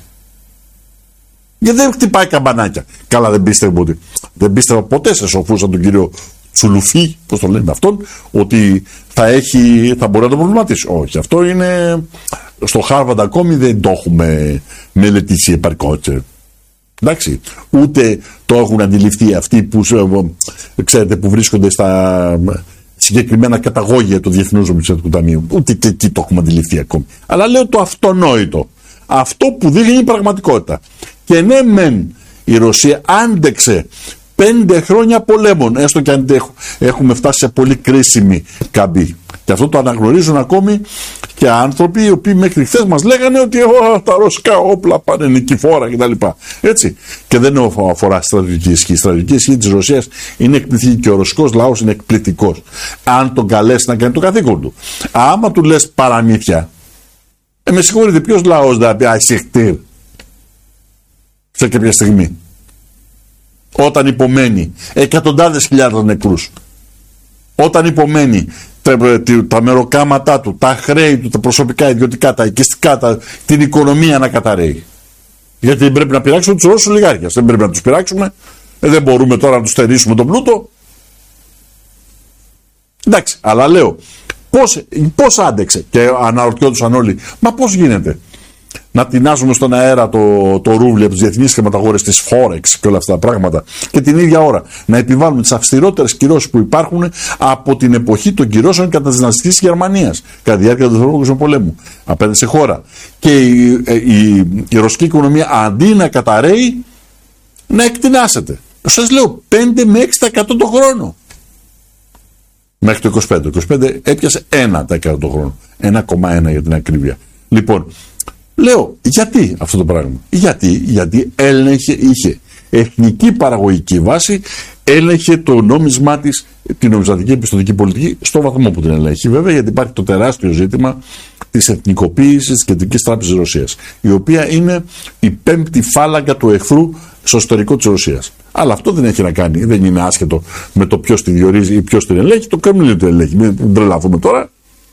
Γιατί δεν χτυπάει καμπανάκια? Καλά, δεν πίστευα, ότι, δεν πίστευα ποτέ σε σοφούς σαν τον κύριο Τσουλουφί, πώς το λένε αυτόν, ότι θα, έχει, θα μπορεί να το προβληματίσει. Όχι, αυτό είναι στο Χάρβαρντ ακόμη δεν το έχουμε μελετήσει επαρκώς. Εντάξει, ούτε το έχουν αντιληφθεί αυτοί που, ξέρετε, που βρίσκονται στα συγκεκριμένα καταγόγια του Διεθνούς Νομισματικού Ταμείου. Ούτε και εκεί το έχουμε αντιληφθεί ακόμη. Αλλά λέω το αυτονόητο. Αυτό που δείχνει η πραγματικότητα. Και ναι, μεν η Ρωσία άντεξε πέντε χρόνια πολέμων, έστω και αν έχουμε φτάσει σε πολύ κρίσιμη καμπή. Και αυτό το αναγνωρίζουν ακόμη και άνθρωποι οι οποίοι μέχρι χθες μας λέγανε ότι τα ρωσικά όπλα πάνε νικηφόρα κτλ. Έτσι. Και δεν αφορά στρατιωτική ισχύ. Η στρατιωτική ισχύ της Ρωσίας είναι εκπληκτική και ο ρωσικός λαός είναι εκπληκτικός. Αν τον καλέσει να κάνει το καθήκον του. Άμα του λες παραμύθια, ε, με συγχωρείτε, ποιος λαός θα πει αϊσιχτήρ σε κάποια στιγμή, όταν υπομένει εκατοντάδες χιλιάδες νεκρούς, όταν υπομένει τα, τα μεροκάματά του, τα χρέη του, τα προσωπικά, ιδιωτικά, τα οικιστικά, τα, την οικονομία να καταρρέει. Γιατί δεν πρέπει να πειράξουμε τους Ρώσους ολιγάρχες, δεν πρέπει να τους πειράξουμε, ε, δεν μπορούμε τώρα να τους στερήσουμε τον πλούτο. Εντάξει, αλλά λέω, πώς, πώς άντεξε? Και αναρωτιόντουσαν όλοι, μα πώς γίνεται να τεινάζουμε στον αέρα το, το ρούβλι από τις διεθνείς χρηματαγορές της Forex και όλα αυτά τα πράγματα και την ίδια ώρα να επιβάλλουμε τις αυστηρότερες κυρώσεις που υπάρχουν από την εποχή των κυρώσεων κατά της ναζιστικής Γερμανίας κατά τη διάρκεια του Δεύτερου Παγκοσμίου Πολέμου απέναντι σε χώρα, και η, η, η, η ρωσική οικονομία αντί να καταραίει να εκτινάσεται. Σας λέω πέντε με έξι τοις εκατό το χρόνο μέχρι το είκοσι πέντε. Το είκοσι πέντε έπιασε ένα τοις εκατό το χρόνο, ένα κόμμα ένα για την ακρίβεια. Λοιπόν, λέω, γιατί αυτό το πράγμα? Γιατί, γιατί έλεγχε, είχε εθνική παραγωγική βάση, έλεγχε το νόμισμά της, την νομισματική επιστοτική πολιτική, στο βαθμό που την ελέγχει. Βέβαια, γιατί υπάρχει το τεράστιο ζήτημα της εθνικοποίησης της Κεντρικής Τράπεζας Ρωσίας, η οποία είναι η πέμπτη φάλαγγα του εχθρού στο εσωτερικό της Ρωσίας. Αλλά αυτό δεν έχει να κάνει, δεν είναι άσχετο με το ποιος τη διορίζει ή ποιος την ελέγχει. Το Κρεμλίνο την ελέγχει. Μην τρελαθούμε τώρα.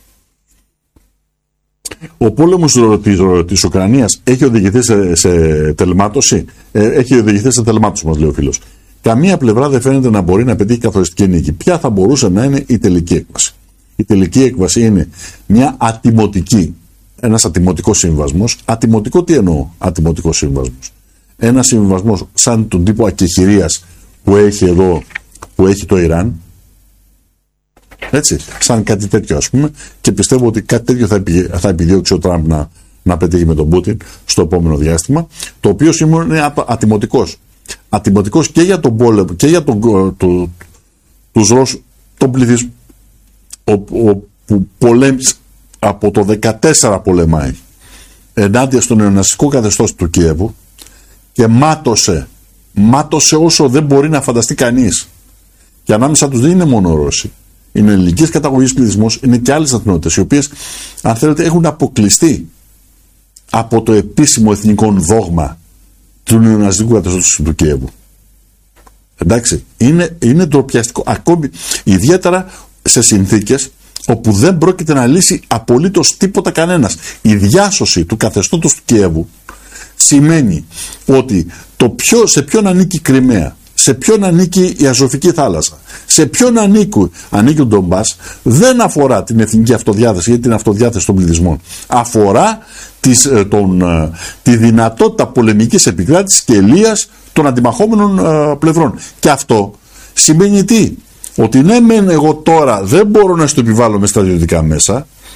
Ο πόλεμος της Ουκρανίας έχει οδηγηθεί σε, σε τελμάτωση. Ε, έχει οδηγηθεί σε τελμάτωση, μας λέει ο φίλος. Καμία πλευρά δεν φαίνεται να μπορεί να πετύχει καθοριστική νίκη. Ποια θα μπορούσε να είναι η τελική έκβαση? Η τελική έκβαση είναι μια ατιμωτική, ένας ατιμωτικός σύμβασμος. Ατιμωτικό τι εννοώ? Ατιμωτικός σύμβασμος. Ένας συμβασμός σαν τον τύπο ακεχηρίας που έχει εδώ, που έχει το Ιράν. Έτσι, σαν κάτι τέτοιο ας πούμε, και πιστεύω ότι κάτι τέτοιο θα, επι, θα επιδιώξει ο Τραμπ να, να πετύχει με τον Πούτιν στο επόμενο διάστημα, το οποίο σήμερα είναι ατιμωτικός. Ατιμωτικός και για τον πόλεμο και για τον, το, τους Ρώσους, τον πληθυσμό, ο, ο, που πολέμησε από το δεκατέσσερα πολεμάει ενάντια στο νεοναζιστικό καθεστώς του Κιέβου και μάτωσε, μάτωσε όσο δεν μπορεί να φανταστεί κανείς. Και ανάμεσα τους δεν είναι μόνο Ρώσοι. Είναι ελληνικής καταγωγής πληθυσμός, είναι και άλλες εθνότητες, οι οποίες, αν θέλετε, έχουν αποκλειστεί από το επίσημο εθνικό δόγμα του νεοναζιστικού καθεστώτος του Κιέβου. Εντάξει, είναι, είναι ντροπιαστικό, ακόμη ιδιαίτερα σε συνθήκες όπου δεν πρόκειται να λύσει απολύτως τίποτα κανένας. Η διάσωση του καθεστώτος του Κιέβου σημαίνει ότι το ποιο, σε ποιον ανήκει η Κριμαία, σε ποιον ανήκει η Αζωφική θάλασσα, σε ποιον ανήκει, ανήκει ο Ντομπάς, δεν αφορά την εθνική αυτοδιάθεση ή την αυτοδιάθεση των πληθυσμών. Αφορά τις, τον, τη δυνατότητα πολεμικής επικράτησης και ελείας των αντιμαχόμενων ε, πλευρών. Και αυτό σημαίνει τι? Ότι ναι μεν εγώ τώρα δεν μπορώ να στο επιβάλλω με στρατιωτικά μέσα,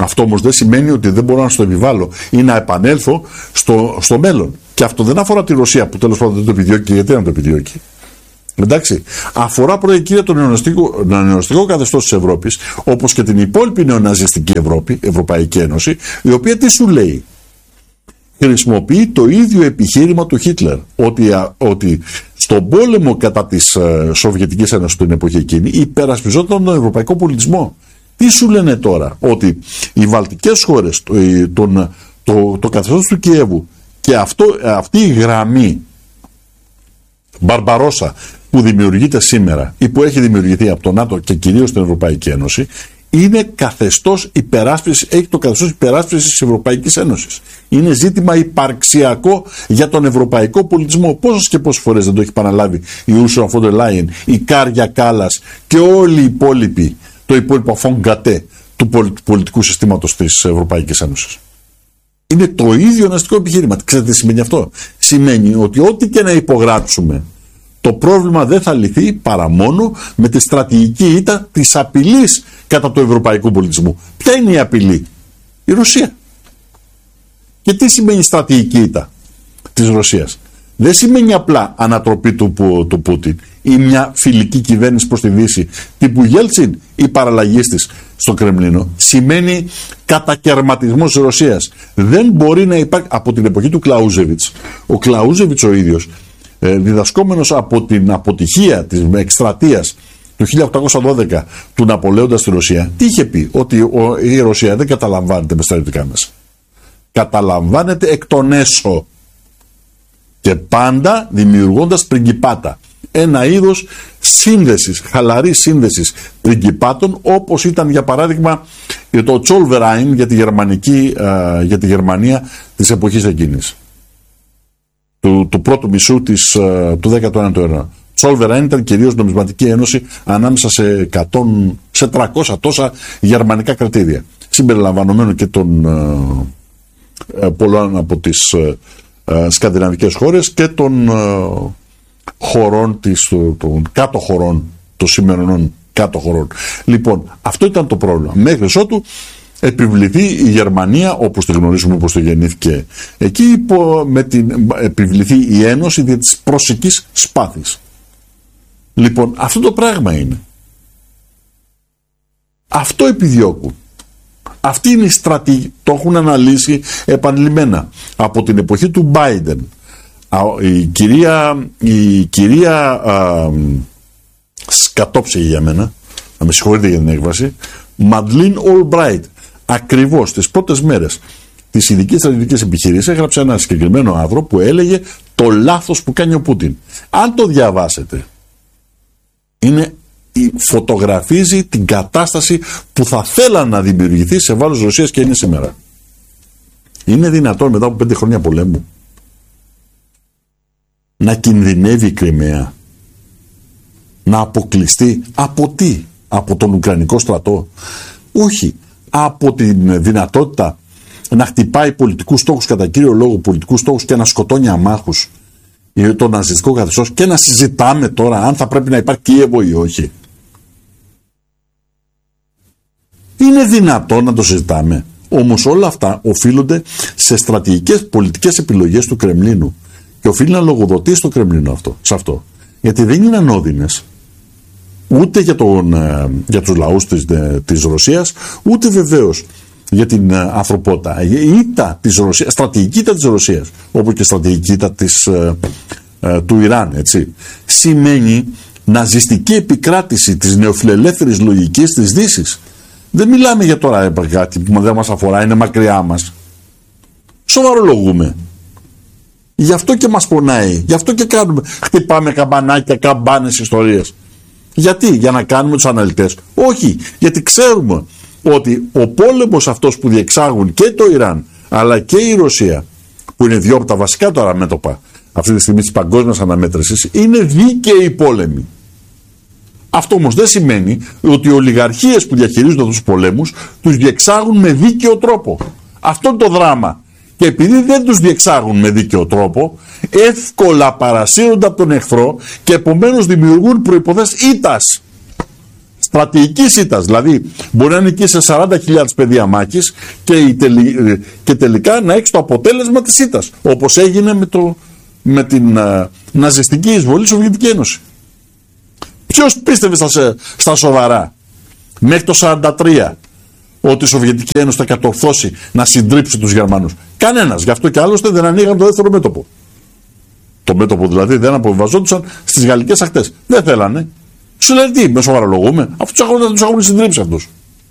Αυτό όμως δεν σημαίνει ότι δεν μπορώ να στο επιβάλλω ή να επανέλθω στο, στο μέλλον. Και αυτό δεν αφορά τη Ρωσία που τέλος πάντων δεν το επιδιώκει. Γιατί να το επιδιώκει? Εντάξει. Αφορά πρώτα και κύρια το νεοναζιστικό καθεστώς της Ευρώπης, όπως και την υπόλοιπη νεοναζιστική Ευρώπη, Ευρωπαϊκή Ένωση, η οποία τι σου λέει? Χρησιμοποιεί το ίδιο επιχείρημα του Χίτλερ, ότι, ότι στον πόλεμο κατά της ε, Σοβιετικής Ένωσης την εποχή εκείνη υπερασπιζόταν τον ευρωπαϊκό πολιτισμό. Τι σου λένε τώρα? Ότι οι βαλτικές χώρες, το, το, το, το καθεστώς του Κιέβου και αυτό, αυτή η γραμμή Μπαρμπαρόσα που δημιουργείται σήμερα ή που έχει δημιουργηθεί από το ΝΑΤΟ και κυρίως την Ευρωπαϊκή Ένωση, είναι καθεστώς υπεράσπισης, έχει το καθεστώς υπεράσπισης της Ευρωπαϊκής Ένωσης. Είναι ζήτημα υπαρξιακό για τον ευρωπαϊκό πολιτισμό. Πόσες και πόσες φορές δεν το έχει παραλάβει η Ursula von der Leyen, η Κάρια Κάλλας και όλοι οι υπόλοιποι, το υπόλοιπο φονγκατέ του πολιτικού συστήματος της Ευρωπαϊκής Ένωσης. Είναι το ίδιο ναζιστικό επιχείρημα. Ξέρετε τι σημαίνει αυτό? Σημαίνει ότι ό,τι και να υπογράψουμε, το πρόβλημα δεν θα λυθεί παρά μόνο με τη στρατηγική ήττα της απειλής κατά του ευρωπαϊκού πολιτισμού. Ποια είναι η απειλή? Η Ρωσία. Και τι σημαίνει στρατηγική ήττα της Ρωσίας? Δεν σημαίνει απλά ανατροπή του, του Πούτιν ή μια φιλική κυβέρνηση προς τη Δύση τύπου Γέλτσιν ή παραλλαγής της στο Κρεμλίνο. Σημαίνει κατακαιρματισμός της Ρωσίας. Δεν μπορεί να υπάρχει από την εποχή του Κλαούζεβιτς. Ο Κλαούζεβιτς ο ίδιος, διδασκόμενος από την αποτυχία της εκστρατείας του χίλια οκτακόσια δώδεκα του Ναπολέοντα στη Ρωσία, τι είχε πει? Ότι η Ρωσία δεν καταλαμβάνεται με στρατιωτικά μέσα. Καταλαμβάνεται εκ των έσω και πάντα δημιουργώντας πριγκιπάτα. Ένα είδος σύνδεσης, χαλαρής σύνδεσης πριγκιπάτων, όπως ήταν για παράδειγμα το Τσόλβεράιν για τη, γερμανική, για τη Γερμανία της εποχής εκείνης. Του, του πρώτου μισού της, του δέκατου ένατου αιώνα. Τσόλβεράιν ήταν κυρίως νομισματική ένωση ανάμεσα σε, εκατό, σε τριακόσια τόσα γερμανικά κρατήδια. Συμπεριλαμβανομένου και των ε, πολλών από τις ε, ε, σκανδιναβικές χώρες και των ε, χωρών, της, των κάτω χωρών, των σημερινών κάτω χωρών. Λοιπόν, αυτό ήταν το πρόβλημα. Μέχρι ότου επιβληθεί η Γερμανία, όπως τη γνωρίζουμε, όπως το γεννήθηκε εκεί, υπό, με την, επιβληθεί η Ένωση δια της προσικής σπάθης. Λοιπόν, αυτό το πράγμα είναι. Αυτό επιδιώκουν. Αυτή είναι η στρατηγική. Το έχουν αναλύσει επανειλημμένα. Από την εποχή του Biden, η κυρία, η κυρία α, σκατόψεγε για μένα, να με συγχωρείτε για την έκβαση, Μαντλίν Ολμπράιτ, ακριβώς τις πρώτες μέρες της ειδικής στρατιωτικής επιχείρησης έγραψε ένα συγκεκριμένο άρθρο που έλεγε το λάθος που κάνει ο Πούτιν. Αν το διαβάσετε, είναι, φωτογραφίζει την κατάσταση που θα θέλαν να δημιουργηθεί σε βάρος Ρωσίας και είναι σήμερα. Είναι δυνατόν μετά από πέντε χρόνια πολέμου να κινδυνεύει η Κριμαία, να αποκλειστεί από τι? Από τον Ουκρανικό στρατό? Όχι. Από την δυνατότητα να χτυπάει πολιτικούς στόχους, κατά κύριο λόγο πολιτικούς στόχους, και να σκοτώνει αμάχους, το ναζιστικό καθεστώς, και να συζητάμε τώρα αν θα πρέπει να υπάρχει Κίεβο ή όχι. Είναι δυνατόν να το συζητάμε? Όμως όλα αυτά οφείλονται σε στρατηγικές πολιτικές επιλογές του Κρεμλίνου και οφείλει να λογοδοτεί στο Κρεμλίνο αυτό, σε αυτό. Γιατί δεν είναι ανώδυνες ούτε για, τον, για τους λαούς της, της Ρωσίας, ούτε βεβαίως για την ανθρωπότητα. Η ήττα της Ρωσίας, στρατηγική ήττα της Ρωσίας, όπως και στρατηγική ήττα της, ε, ε, του Ιράν, έτσι, σημαίνει ναζιστική επικράτηση της νεοφιλελεύθερης λογικής της Δύσης. Δεν μιλάμε για τώρα κάτι που δεν μας αφορά, είναι μακριά μας. Σοβαρολογούμε. Γι' αυτό και μας πονάει, γι' αυτό και κάνουμε, χτυπάμε καμπανάκια, καμπάνες ιστορίες. Γιατί? Για να κάνουμε τους αναλυτές? Όχι, γιατί ξέρουμε ότι ο πόλεμος αυτός που διεξάγουν και το Ιράν αλλά και η Ρωσία, που είναι δύο από τα βασικά τώρα μέτωπα αυτή τη στιγμή της παγκόσμιας αναμέτρησης, είναι δίκαιοι πόλεμοι. Αυτό όμως δεν σημαίνει ότι οι ολιγαρχίες που διαχειρίζονται αυτούς τους πολέμους τους διεξάγουν με δίκαιο τρόπο. Αυτό είναι το δράμα. Και επειδή δεν τους διεξάγουν με δίκαιο τρόπο, εύκολα παρασύρονται από τον εχθρό και επομένως δημιουργούν προϋποθέσεις ήττας στρατηγικής ήττας. Δηλαδή, μπορεί να νικήσει σαράντα χιλιάδες πεδία μάχης και, η τελι... και τελικά να έχει το αποτέλεσμα της ήττας. Όπως έγινε με, το... με την uh, ναζιστική εισβολή στη Σοβιετική Ένωση. Ποιος πίστευε στα, στα σοβαρά μέχρι το σαράντα τρία ότι η Σοβιετική Ένωση θα κατορθώσει να συντρίψει τους Γερμανούς? Κανένας. Γι' αυτό και άλλωστε δεν ανοίγαν το δεύτερο μέτωπο. Το μέτωπο δηλαδή δεν αποβιβαζόντουσαν στις γαλλικές ακτές. Δεν θέλανε. Σου λέει τι, με σοβαρολογούμε. Αυτούς τους έχουν συντρίψει αυτούς.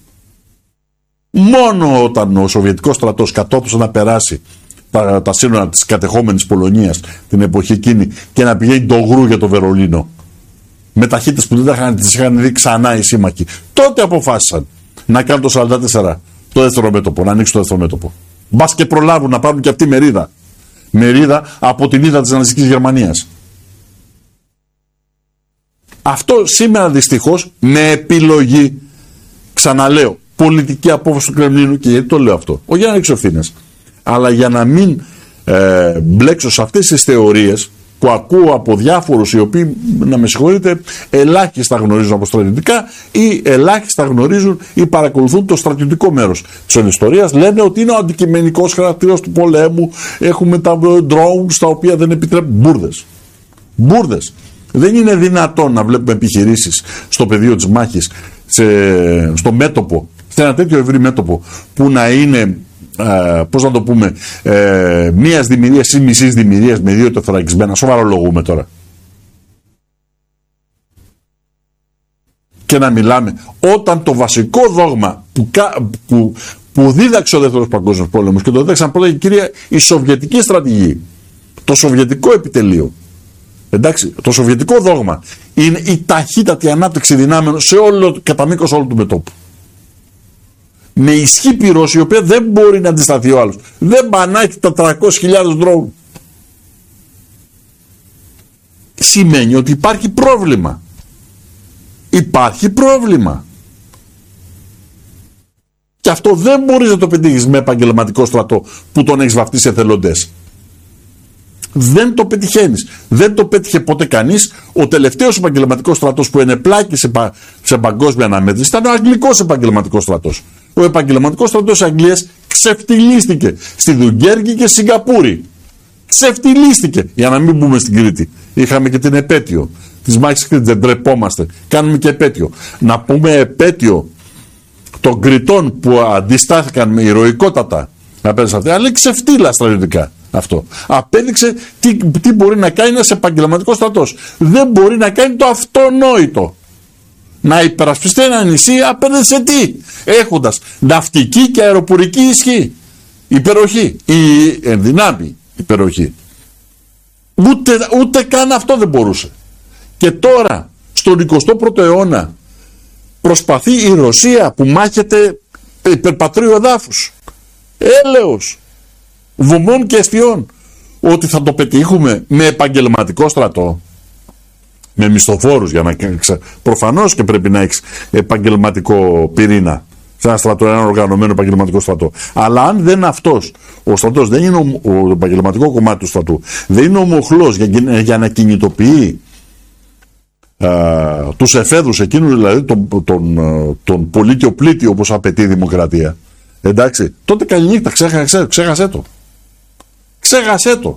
Μόνο όταν ο Σοβιετικός στρατός κατόρθωσε να περάσει τα, τα σύνορα της κατεχόμενης Πολωνίας την εποχή εκείνη και να πηγαίνει το γρου για το Βερολίνο με ταχύτητες που δεν είχαν, τις είχαν δει ξανά οι σύμμαχοι, τότε αποφάσισαν να κάνουν το σαράντα τέσσερα το δεύτερο μέτωπο, να ανοίξουν το δεύτερο μέτωπο. Μπας και προλάβουν να πάρουν και αυτή μερίδα. Μερίδα από την ήττα της ναζιστικής Γερμανίας. Αυτό σήμερα δυστυχώς με επιλογή, ξαναλέω, πολιτική απόφαση του Κρεμλίνου, και γιατί το λέω αυτό? Όχι για να ρίξω ευθύνες, αλλά για να μην ε, μπλέξω σε αυτές τις θεωρίες που ακούω από διάφορους οι οποίοι, να με συγχωρείτε, ελάχιστα γνωρίζουν από στρατιωτικά ή ελάχιστα γνωρίζουν ή παρακολουθούν το στρατιωτικό μέρος της ιστορίας. Λένε ότι είναι ο αντικειμενικός χαρακτήρας του πολέμου, έχουμε τα drones τα οποία δεν επιτρέπουν. Μπούρδες. Μπούρδες. Δεν είναι δυνατόν να βλέπουμε επιχειρήσεις στο πεδίο της μάχης, σε, στο μέτωπο, σε ένα τέτοιο ευρύ μέτωπο, που να είναι, ε, πώς να το πούμε, ε, μίας δημιουργίας ή μισής δημιουργίας με δύο τεθωρακισμένα. Σοβαρολογούμε τώρα. Και να μιλάμε όταν το βασικό δόγμα που, που, που δίδαξε ο Δεύτερος Παγκόσμιος Πόλεμος, και το δίδαξαν πρώτα, κυρία, η σοβιετική στρατηγική, το σοβιετικό επιτελείο. Εντάξει, το σοβιετικό δόγμα είναι η ταχύτατη ανάπτυξη δυνάμεων σε όλο, κατά μήκος όλου του μετώπου. Με ισχύ πυρός, η οποία δεν μπορεί να αντισταθεί ο άλλος. Δεν πανάχει τα τριακόσιες χιλιάδες ντρόουν. Σημαίνει ότι υπάρχει πρόβλημα. Υπάρχει πρόβλημα. Και αυτό δεν μπορείς να το πετύχεις με επαγγελματικό στρατό που τον έχεις βαφτίσει εθελοντές. Δεν το πετυχαίνεις. Δεν το πέτυχε ποτέ κανείς. Ο τελευταίος επαγγελματικός στρατός που ενεπλάκη σε, πα, σε παγκόσμια αναμέτρηση ήταν ο αγγλικός επαγγελματικός στρατός. Ο επαγγελματικός στρατός της Αγγλίας ξεφτυλίστηκε στη Δουγκέρκη και στη Σιγκαπούρη. Ξεφτυλίστηκε. Για να μην μπούμε στην Κρήτη. Είχαμε και την επέτειο της μάχης Κρήτης. Δεν τρεπόμαστε. Κάνουμε και επέτειο. Να πούμε επέτειο των Κρητών που αντιστάθηκαν με ηρωικότατα απέναντι σε αυτή. Αλλά ξεφτύλα στρατιωτικά. Αυτό. Απέδειξε τι, τι μπορεί να κάνει ένας επαγγελματικός στρατός. Δεν μπορεί να κάνει το αυτονόητο. Να υπερασπιστεί ένα νησί απέναντι σε τι? Έχοντας ναυτική και αεροπορική ισχύ. Υπεροχή. Η ενδυνάμει υπεροχή. Ούτε, ούτε καν αυτό δεν μπορούσε. Και τώρα, στον εικοστό πρώτο αιώνα, προσπαθεί η Ρωσία που μάχεται υπερπατρίου εδάφους, έλεος, βομών και εστιών, ότι θα το πετύχουμε με επαγγελματικό στρατό, με μισθοφόρους, για να ξε... προφανώς και πρέπει να έχεις επαγγελματικό πυρήνα σε ένα στρατό, ένα οργανωμένο επαγγελματικό στρατό. Αλλά αν δεν αυτός ο στρατός, δεν είναι ο, ο επαγγελματικό κομμάτι του στρατού, δεν είναι ο μοχλός για, για να κινητοποιεί α, τους εφέδρους εκείνους, δηλαδή τον, τον, τον, τον πολίτιο πλήτη όπως απαιτεί η δημοκρατία, εντάξει, τότε καληνύχτα, ξέχασε, ξέχασέ το. Ξέχασέ το.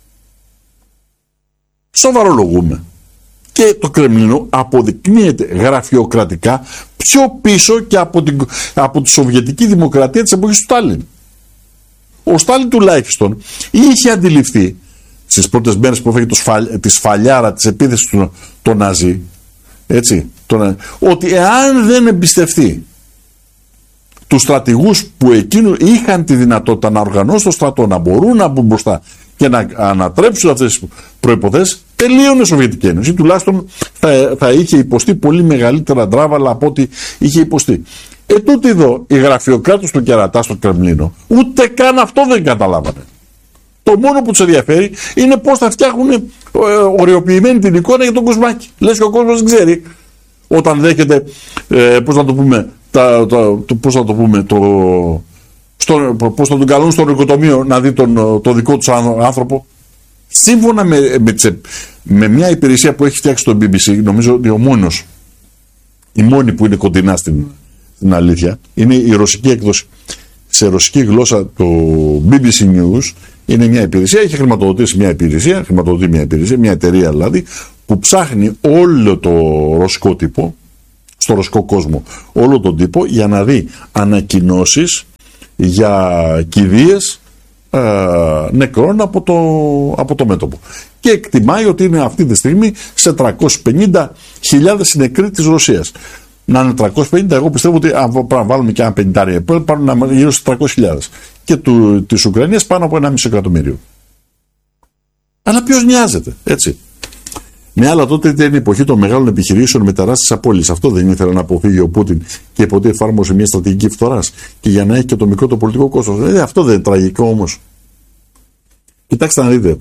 Σοβαρολογούμε. Και το Κρεμλίνο αποδεικνύεται γραφειοκρατικά πιο πίσω και από, την, από τη Σοβιετική Δημοκρατία της εποχής του Στάλιν. Ο Στάλιν τουλάχιστον είχε αντιληφθεί στις πρώτες μέρες που έφεγε το σφαλ, τη σφαλιάρα της επίθεσης του το Ναζί, έτσι, το, ότι εάν δεν εμπιστευτεί τους στρατηγούς που εκείνου είχαν τη δυνατότητα να οργανώσουν το στρατό, να μπορούν να μπουν μπροστά και να ανατρέψουν αυτές τις προϋποθέσεις, τελείωνε η Σοβιετική Ένωση. Τουλάχιστον θα, θα είχε υποστεί πολύ μεγαλύτερα ντράβαλα από ό,τι είχε υποστεί. Ε, τούτοι εδώ οι γραφειοκράτες του κερατά στο Κρεμλίνο ούτε καν αυτό δεν καταλάβανε. Το μόνο που τους ενδιαφέρει είναι πώς θα φτιάχνουν ε, οριοποιημένη την εικόνα για τον Κοσμάκη. Λες και ο κόσμος δεν ξέρει. Όταν δέχεται, ε, πώς να το πούμε, τα, τα, το, πώς να το πούμε, το, στο, πώς θα τον καλούν στο νοικοτομείο να δει τον, το δικό του άνθρωπο. Σύμφωνα με, με, με μια υπηρεσία που έχει φτιάξει το μπι μπι σι, νομίζω ότι ο μόνος η μόνη που είναι κοντινά στην, στην αλήθεια, είναι η ρωσική έκδοση. Σε ρωσική γλώσσα το μπι μπι σι News είναι μια υπηρεσία, έχει χρηματοδοτήσει μια υπηρεσία, χρηματοδοτεί μια υπηρεσία, μια εταιρεία δηλαδή, που ψάχνει όλο το ρωσικό τύπο, στο ρωσικό κόσμο, όλο τον τύπο, για να δει ανακοινώσεις για κηδείες ε, νεκρών από το, από το μέτωπο. Και εκτιμάει ότι είναι αυτή τη στιγμή σε τριακόσιες πενήντα χιλιάδες νεκροί της Ρωσίας. Να είναι τριακόσιες πενήντα, εγώ πιστεύω ότι αν πρέπει να βάλουμε και ένα πενηντάρι, πάνω να είναι γύρω στις τριακόσιες χιλιάδες. Και του, της Ουκρανίας πάνω από ένα μισό εκατομμύριο. Αλλά ποιος νοιάζεται, έτσι. Με άλλα, τότε ήταν η εποχή των μεγάλων επιχειρήσεων με τεράστιες απώλειες. Αυτό δεν ήθελε να αποφύγει ο Πούτιν και ποτέ εφάρμοσε μια στρατηγική φθοράς. Και για να έχει και το μικρό το πολιτικό κόστος. Ε, αυτό δεν είναι τραγικό όμως. Κοιτάξτε να δείτε.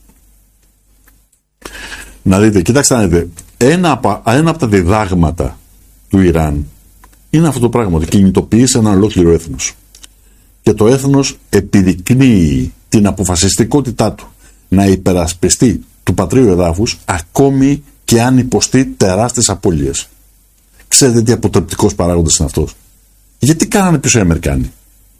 Να δείτε, κοιτάξτε να δείτε. Ένα από, ένα από τα διδάγματα του Ιράν είναι αυτό το πράγμα, ότι κινητοποιήσει ένα ολόκληρο έθνος. Και το έθνος επιδεικνύει την αποφασιστικότητά του να υπερασπιστεί του πατρίου εδάφους, ακόμη και αν υποστεί τεράστιες απώλειες. Ξέρετε τι αποτρεπτικός παράγοντας είναι αυτός? Γιατί κάνανε πίσω οι Αμερικάνοι?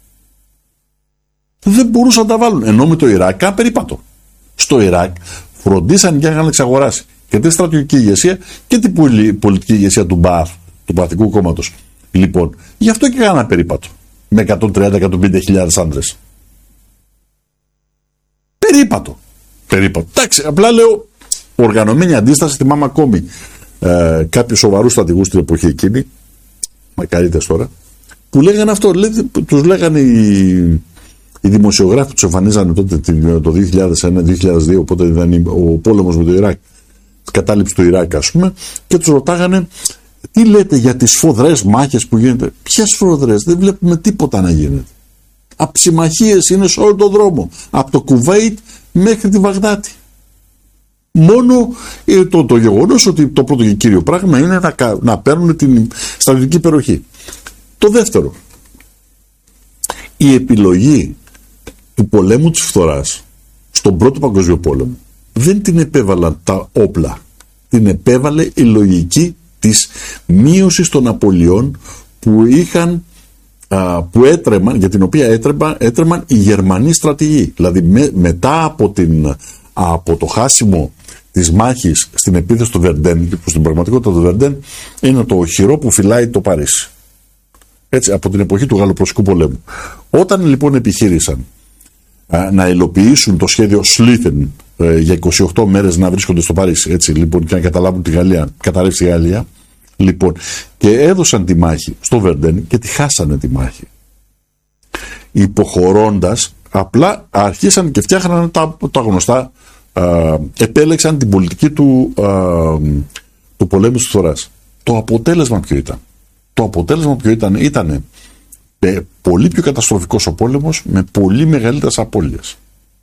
Δεν μπορούσαν να τα βάλουν. Ενώ με το Ιράκ κάνανε περίπατο. Στο Ιράκ φροντίσαν για να εξαγοράσει και τη στρατιωτική ηγεσία και την πολιτική ηγεσία του Μπαθ, του Παθητικού Κόμματος. Λοιπόν, γι' αυτό και κάνανε περίπατο. Με εκατόν τριάντα με εκατόν πενήντα χιλιάδες άντρες. Περίπατο. Περίπατο. Εντάξει, απλά λέω οργανωμένη αντίσταση. Θυμάμαι ακόμη ε, κάποιους σοβαρούς στρατηγούς στην εποχή εκείνη, μακαρίτες τώρα, που λέγανε αυτό. Λέ, τους λέγανε οι, οι δημοσιογράφοι που τους εμφανίζανε τότε το δύο χιλιάδες ένα δύο χιλιάδες δύο, οπότε ήταν ο πόλεμος με το Ιράκ, η κατάληψη του Ιράκ, ας πούμε, και τους ρωτάγανε τι λέτε για τις σφοδρές μάχες που γίνεται. Ποιες σφοδρές? Δεν βλέπουμε τίποτα να γίνεται. Αψιμαχίες είναι σε όλο τον δρόμο, από το Κουβέιτ μέχρι τη Βαγδάτη. Μόνο το, το γεγονός ότι το πρώτο και κύριο πράγμα είναι να, να παίρνουν την στρατιωτική υπεροχή. Το δεύτερο, η επιλογή του πολέμου της φθοράς στον πρώτο παγκοσμίο πόλεμο δεν την επέβαλαν τα όπλα, την επέβαλε η λογική της μείωσης των απολειών που είχαν, α, που έτρεμαν, για την οποία έτρεμαν, έτρεμαν οι Γερμανοί στρατηγοί. Δηλαδή με, μετά από, την, από το χάσιμο της μάχης στην επίθεση του Βερντέν, που στην πραγματικότητα το Βερντέν είναι το οχυρό που φυλάει το Παρίσι. Έτσι, από την εποχή του Γαλλοπρωσικού πολέμου. Όταν λοιπόν επιχείρησαν α, να υλοποιήσουν το σχέδιο Σλίθεν ε, για είκοσι οκτώ μέρες να βρίσκονται στο Παρίσι, έτσι, λοιπόν, και να καταλάβουν τη Γαλλία, καταρρεύσει τη Γαλλία, λοιπόν, και έδωσαν τη μάχη στο Βερντέν και τη χάσανε τη μάχη. Υποχωρώντας, απλά αρχίσαν και φτιάχναν τα, τα γνωστά, α, επέλεξαν την πολιτική του, α, του πολέμου της φθοράς. Το αποτέλεσμα ποιο ήταν? Το αποτέλεσμα ποιο ήταν? Ήτανε ε, πολύ πιο καταστροφικός ο πόλεμος με πολύ μεγαλύτερες απώλειες.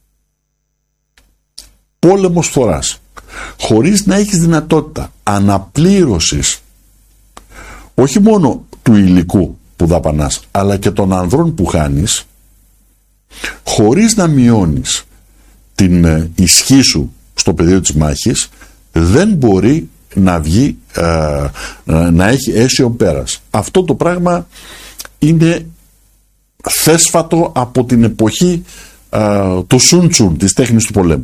Πόλεμος φθοράς. Χωρίς να έχεις δυνατότητα αναπλήρωσης όχι μόνο του υλικού που δαπανάς, αλλά και των ανδρών που χάνεις, χωρίς να μειώνεις την ε, ισχύ σου στο πεδίο της μάχης, δεν μπορεί να βγει, ε, ε, να έχει αίσιο πέρας. Αυτό το πράγμα είναι θέσφατο από την εποχή ε, του Σουντσούν, της τέχνης του πολέμου.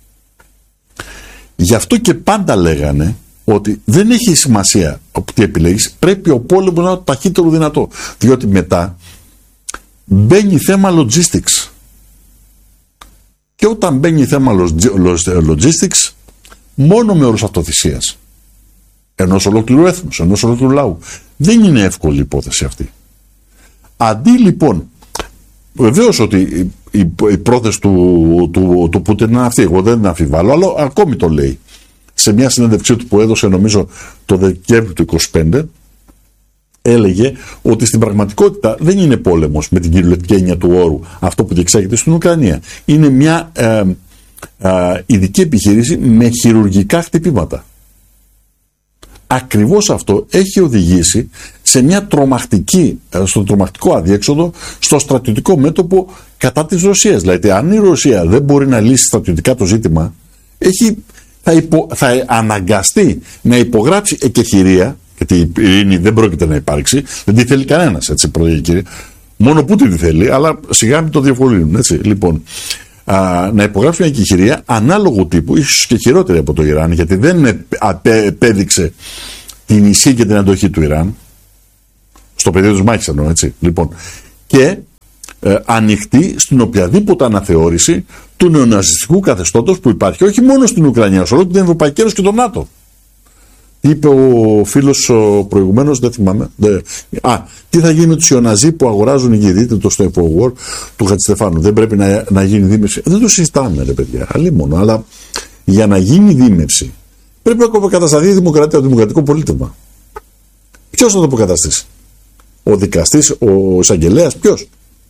Γι' αυτό και πάντα λέγανε ότι δεν έχει σημασία τι επιλέγεις, πρέπει ο πόλεμος να είναι το ταχύτερο δυνατό, διότι μετά μπαίνει θέμα logistics, και όταν μπαίνει θέμα logistics, μόνο με όρους αυτοθυσίας ενός ολόκληρου έθνους, ενός ολόκληρου λαού, δεν είναι εύκολη η υπόθεση αυτή. Αντί λοιπόν, βεβαίως ότι η, η πρόθεση του, του, του Πούτιν είναι αυτή, εγώ δεν την αμφιβάλλω, αλλά ακόμη το λέει σε μια συνέντευξή του που έδωσε νομίζω το Δεκέμβριο του είκοσι πέντε, έλεγε ότι στην πραγματικότητα δεν είναι πόλεμος με την κυριολεκτική έννοια του όρου αυτό που διεξάγεται στην Ουκρανία. Είναι μια ε, ε, ειδική επιχείρηση με χειρουργικά χτυπήματα. Ακριβώς αυτό έχει οδηγήσει σε μια τρομακτική, στο τρομακτικό αδιέξοδο στο στρατιωτικό μέτωπο κατά της Ρωσίας. Δηλαδή, αν η Ρωσία δεν μπορεί να λύσει στρατιωτικά το ζήτημα, έχει, θα, υπο, θα αναγκαστεί να υπογράψει εκεχηρία Γιατί η ειρήνη δεν πρόκειται να υπάρξει, δεν τη θέλει κανένας, έτσι, πρώτα και κύριε. Μόνο Πούτιν τη θέλει, αλλά σιγά μην το διευκολύνουν, έτσι. Λοιπόν, α, να υπογράψει μια εκεχηρία ανάλογου τύπου, ίσως και χειρότερη από το Ιράν, γιατί δεν επέδειξε την ισχύ και την αντοχή του Ιράν, στο πεδίο της μάχης εννοώ, έτσι. Λοιπόν, και ε, ανοιχτή στην οποιαδήποτε αναθεώρηση του νεοναζιστικού καθεστώτος που υπάρχει, όχι μόνο στην Ουκρανία, σε όλη την Ευρωπαϊκή Ένωση και το ΝΑΤΟ. Είπε ο φίλος προηγουμένως, δεν θυμάμαι. Δε, α, τι θα γίνει με τους Ιωναζί που αγοράζουν οι δείτε το στο Infowar του Χατζηστεφάνου. Δεν πρέπει να, να γίνει δίμευση. Δεν το συζητάμε, ρε παιδιά, αλλήμον. Αλλά για να γίνει δίμευση πρέπει να αποκατασταθεί η δημοκρατία, το δημοκρατικό πολίτευμα. Ποιος θα το αποκαταστήσει? Ο δικαστής, ο εισαγγελέας, ποιος?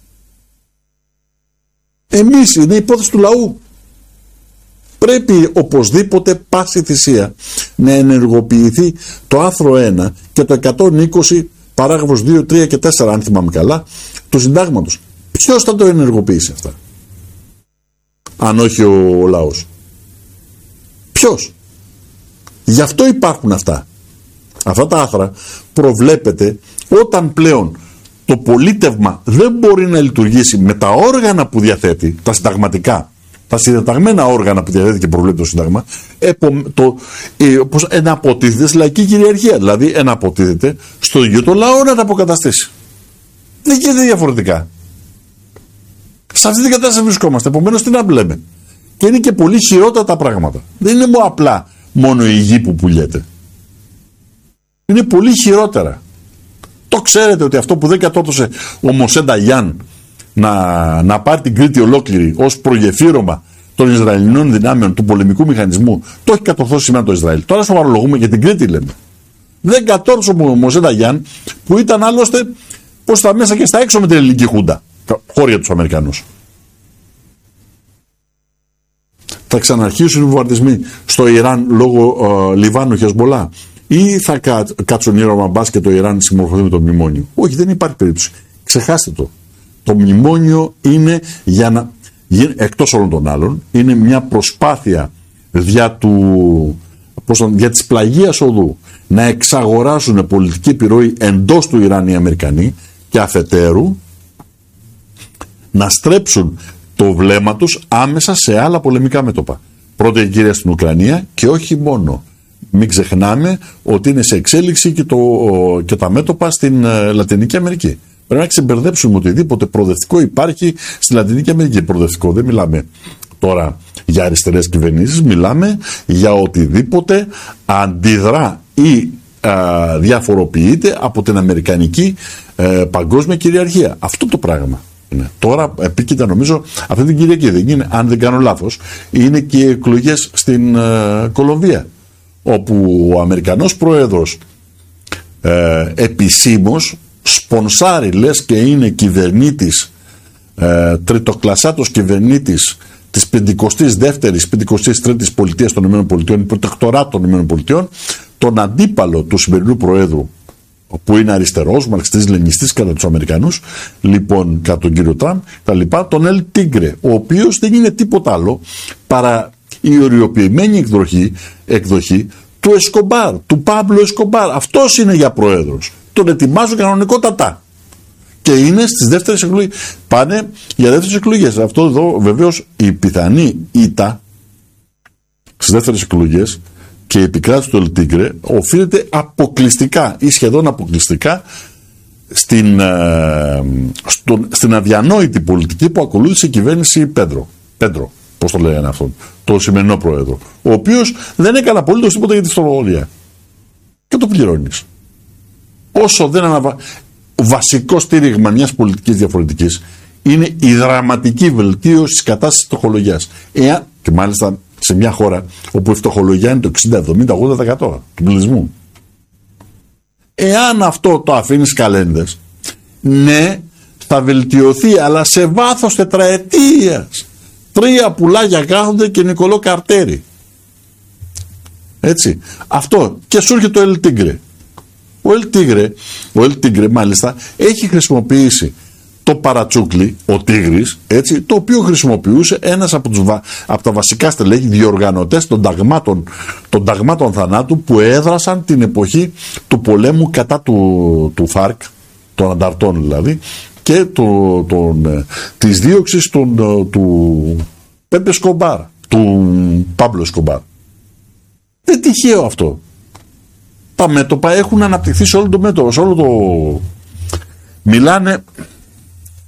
Εμείς, είναι υπόθεση του λαού. Πρέπει οπωσδήποτε πάση θυσία να ενεργοποιηθεί το άρθρο ένα και το εκατόν είκοσι παράγραφος δύο, τρία και τέσσερα, αν θυμάμαι καλά, του συντάγματος. Ποιος θα το ενεργοποιήσει αυτά, αν όχι ο, ο λαός? Ποιος? Γι' αυτό υπάρχουν αυτά. Αυτά τα άρθρα προβλέπεται όταν πλέον το πολίτευμα δεν μπορεί να λειτουργήσει με τα όργανα που διαθέτει, τα συνταγματικά, τα συνταγμένα όργανα που διαθέτει και προβλέπει το Σύνταγμα, επο, το, ε, όπως εναποτίθεται στη λαϊκή κυριαρχία. Δηλαδή, εναποτίθεται στο ίδιο το λαό να τα αποκαταστήσει. Δεν γίνεται διαφορετικά. Σε αυτή την κατάσταση βρισκόμαστε. Επομένως, τι να λέμε? Και είναι και πολύ χειρότερα τα πράγματα. Δεν είναι μόνο απλά μόνο η γη που πουλιέται. Είναι πολύ χειρότερα. Το ξέρετε ότι αυτό που δεν κατόρθωσε ο Μοσέ Νταγιάν να, να πάρει την Κρήτη ολόκληρη ως προγεφύρωμα των Ισραηλινών δυνάμεων του πολεμικού μηχανισμού, το έχει κατορθώσει σήμερα το Ισραήλ. Τώρα σοβαρολογούμε για την Κρήτη, λέμε. Δεν κατόρθωσε ο Μοσέ Νταγιάν, που ήταν άλλωστε πως στα μέσα και στα έξω με την ελληνική χούντα, χώρια τους Αμερικανούς. Θα ξαναρχίσουν οι βομβαρδισμοί στο Ιράν λόγω uh, Λιβάνου Χεσμολά, ή θα κά, κάτσουν ήρωμα μπας και το Ιράν συμμορφωθεί με το μνημόνιο? Όχι, δεν υπάρχει περίπτωση. Ξεχάστε το. Το μνημόνιο είναι για να, εκτός όλων των άλλων, είναι μια προσπάθεια δια, του, πώς, δια της πλαγίας οδού να εξαγοράσουν πολιτική επιρροή εντός του Ιράν οι Αμερικανοί και αφετέρου να στρέψουν το βλέμμα τους άμεσα σε άλλα πολεμικά μέτωπα. Πρώτα και κύρια στην Ουκρανία, και όχι μόνο. Μην ξεχνάμε ότι είναι σε εξέλιξη και, το, και τα μέτωπα στην ε, Λατινική Αμερική. Πρέπει να ξεμπερδέψουμε οτιδήποτε προοδευτικό υπάρχει στη Λατινική Αμερική. Προοδευτικό, δεν μιλάμε τώρα για αριστερές κυβερνήσεις, μιλάμε για οτιδήποτε αντιδρά ή α, διαφοροποιείται από την αμερικανική ε, παγκόσμια κυριαρχία. Αυτό το πράγμα είναι. Τώρα επίκειται, νομίζω, αυτή την Κυριακή, δεν είναι, αν δεν κάνω λάθος, είναι και οι εκλογές στην ε, Κολομβία, όπου ο Αμερικανός Πρόεδρος ε, επισήμως σπονσάρει, λες και είναι κυβερνήτης, ε, τριτοκλασσάτος κυβερνήτης της πενηκοστής δεύτερης, πενηκοστής τρίτης πολιτείας των ΗΠΑ, προτεκτοράτ των ΗΠΑ, τον αντίπαλο του σημερινού Προέδρου, που είναι αριστερός, μαρξιστής, λενινιστής κατά τους Αμερικανούς, λοιπόν, κατά τον κύριο Τραμπ, τα λοιπά, τον Ελ Τίγκρε, ο οποίος δεν είναι τίποτα άλλο παρά η οριοποιημένη εκδοχή, εκδοχή του Εσκομπάρ, του Πάμπλο Εσκομπάρ. Αυτός είναι για πρόεδρος. Τον ετοιμάζω κανονικότατα. Και είναι στις δεύτερες εκλογές. Πάνε για δεύτερες εκλογές. Αυτό εδώ βεβαίως η πιθανή ήττα στις δεύτερες εκλογές και η επικράτηση του Ελ Τίγκρε οφείλεται αποκλειστικά ή σχεδόν αποκλειστικά στην, ε, στον, στην αδιανόητη πολιτική που ακολούθησε η κυβέρνηση Πέντρο. Πέντρο. Πώς το λένε αυτόν, το σημερινό πρόεδρο, ο οποίος δεν έκανε απολύτως τίποτα για τη φορολογία. Και το πληρώνεις. Όσο δεν αναβα... βασικό στήριγμα μιας πολιτικής διαφορετικής είναι η δραματική βελτίωση της κατάστασης της φτωχολογίας. Εάν, και μάλιστα σε μια χώρα όπου η φτωχολογία είναι το εξήντα, εβδομήντα, ογδόντα τοις εκατό του πληθυσμού. Εάν αυτό το αφήνεις καλένδες, ναι, θα βελτιωθεί, αλλά σε βάθος τετραετίας. Τρία πουλάκια κάθονται και Νικολό Καρτέρι. Έτσι. Αυτό. Και σου έρχεται το Ελ Τίγκρε. Ο Ελ Τίγκρε, ο Ελ Τίγκρε μάλιστα έχει χρησιμοποιήσει το παρατσούκλι, ο Τίγρης, έτσι, το οποίο χρησιμοποιούσε ένας από, τους, από τα βασικά στελέχη διοργανωτές των ταγμάτων, των ταγμάτων θανάτου που έδρασαν την εποχή του πολέμου κατά του, του ΦΑΡΚ, των ανταρτών δηλαδή, και του, τον, της δίωξης των, του Πέπε Σκομπάρ, του Πάμπλο Σκομπάρ. Δεν τυχαίο αυτό. Τα μέτωπα έχουν αναπτυχθεί σε όλο το μέτωπο, σε όλο το... Μιλάνε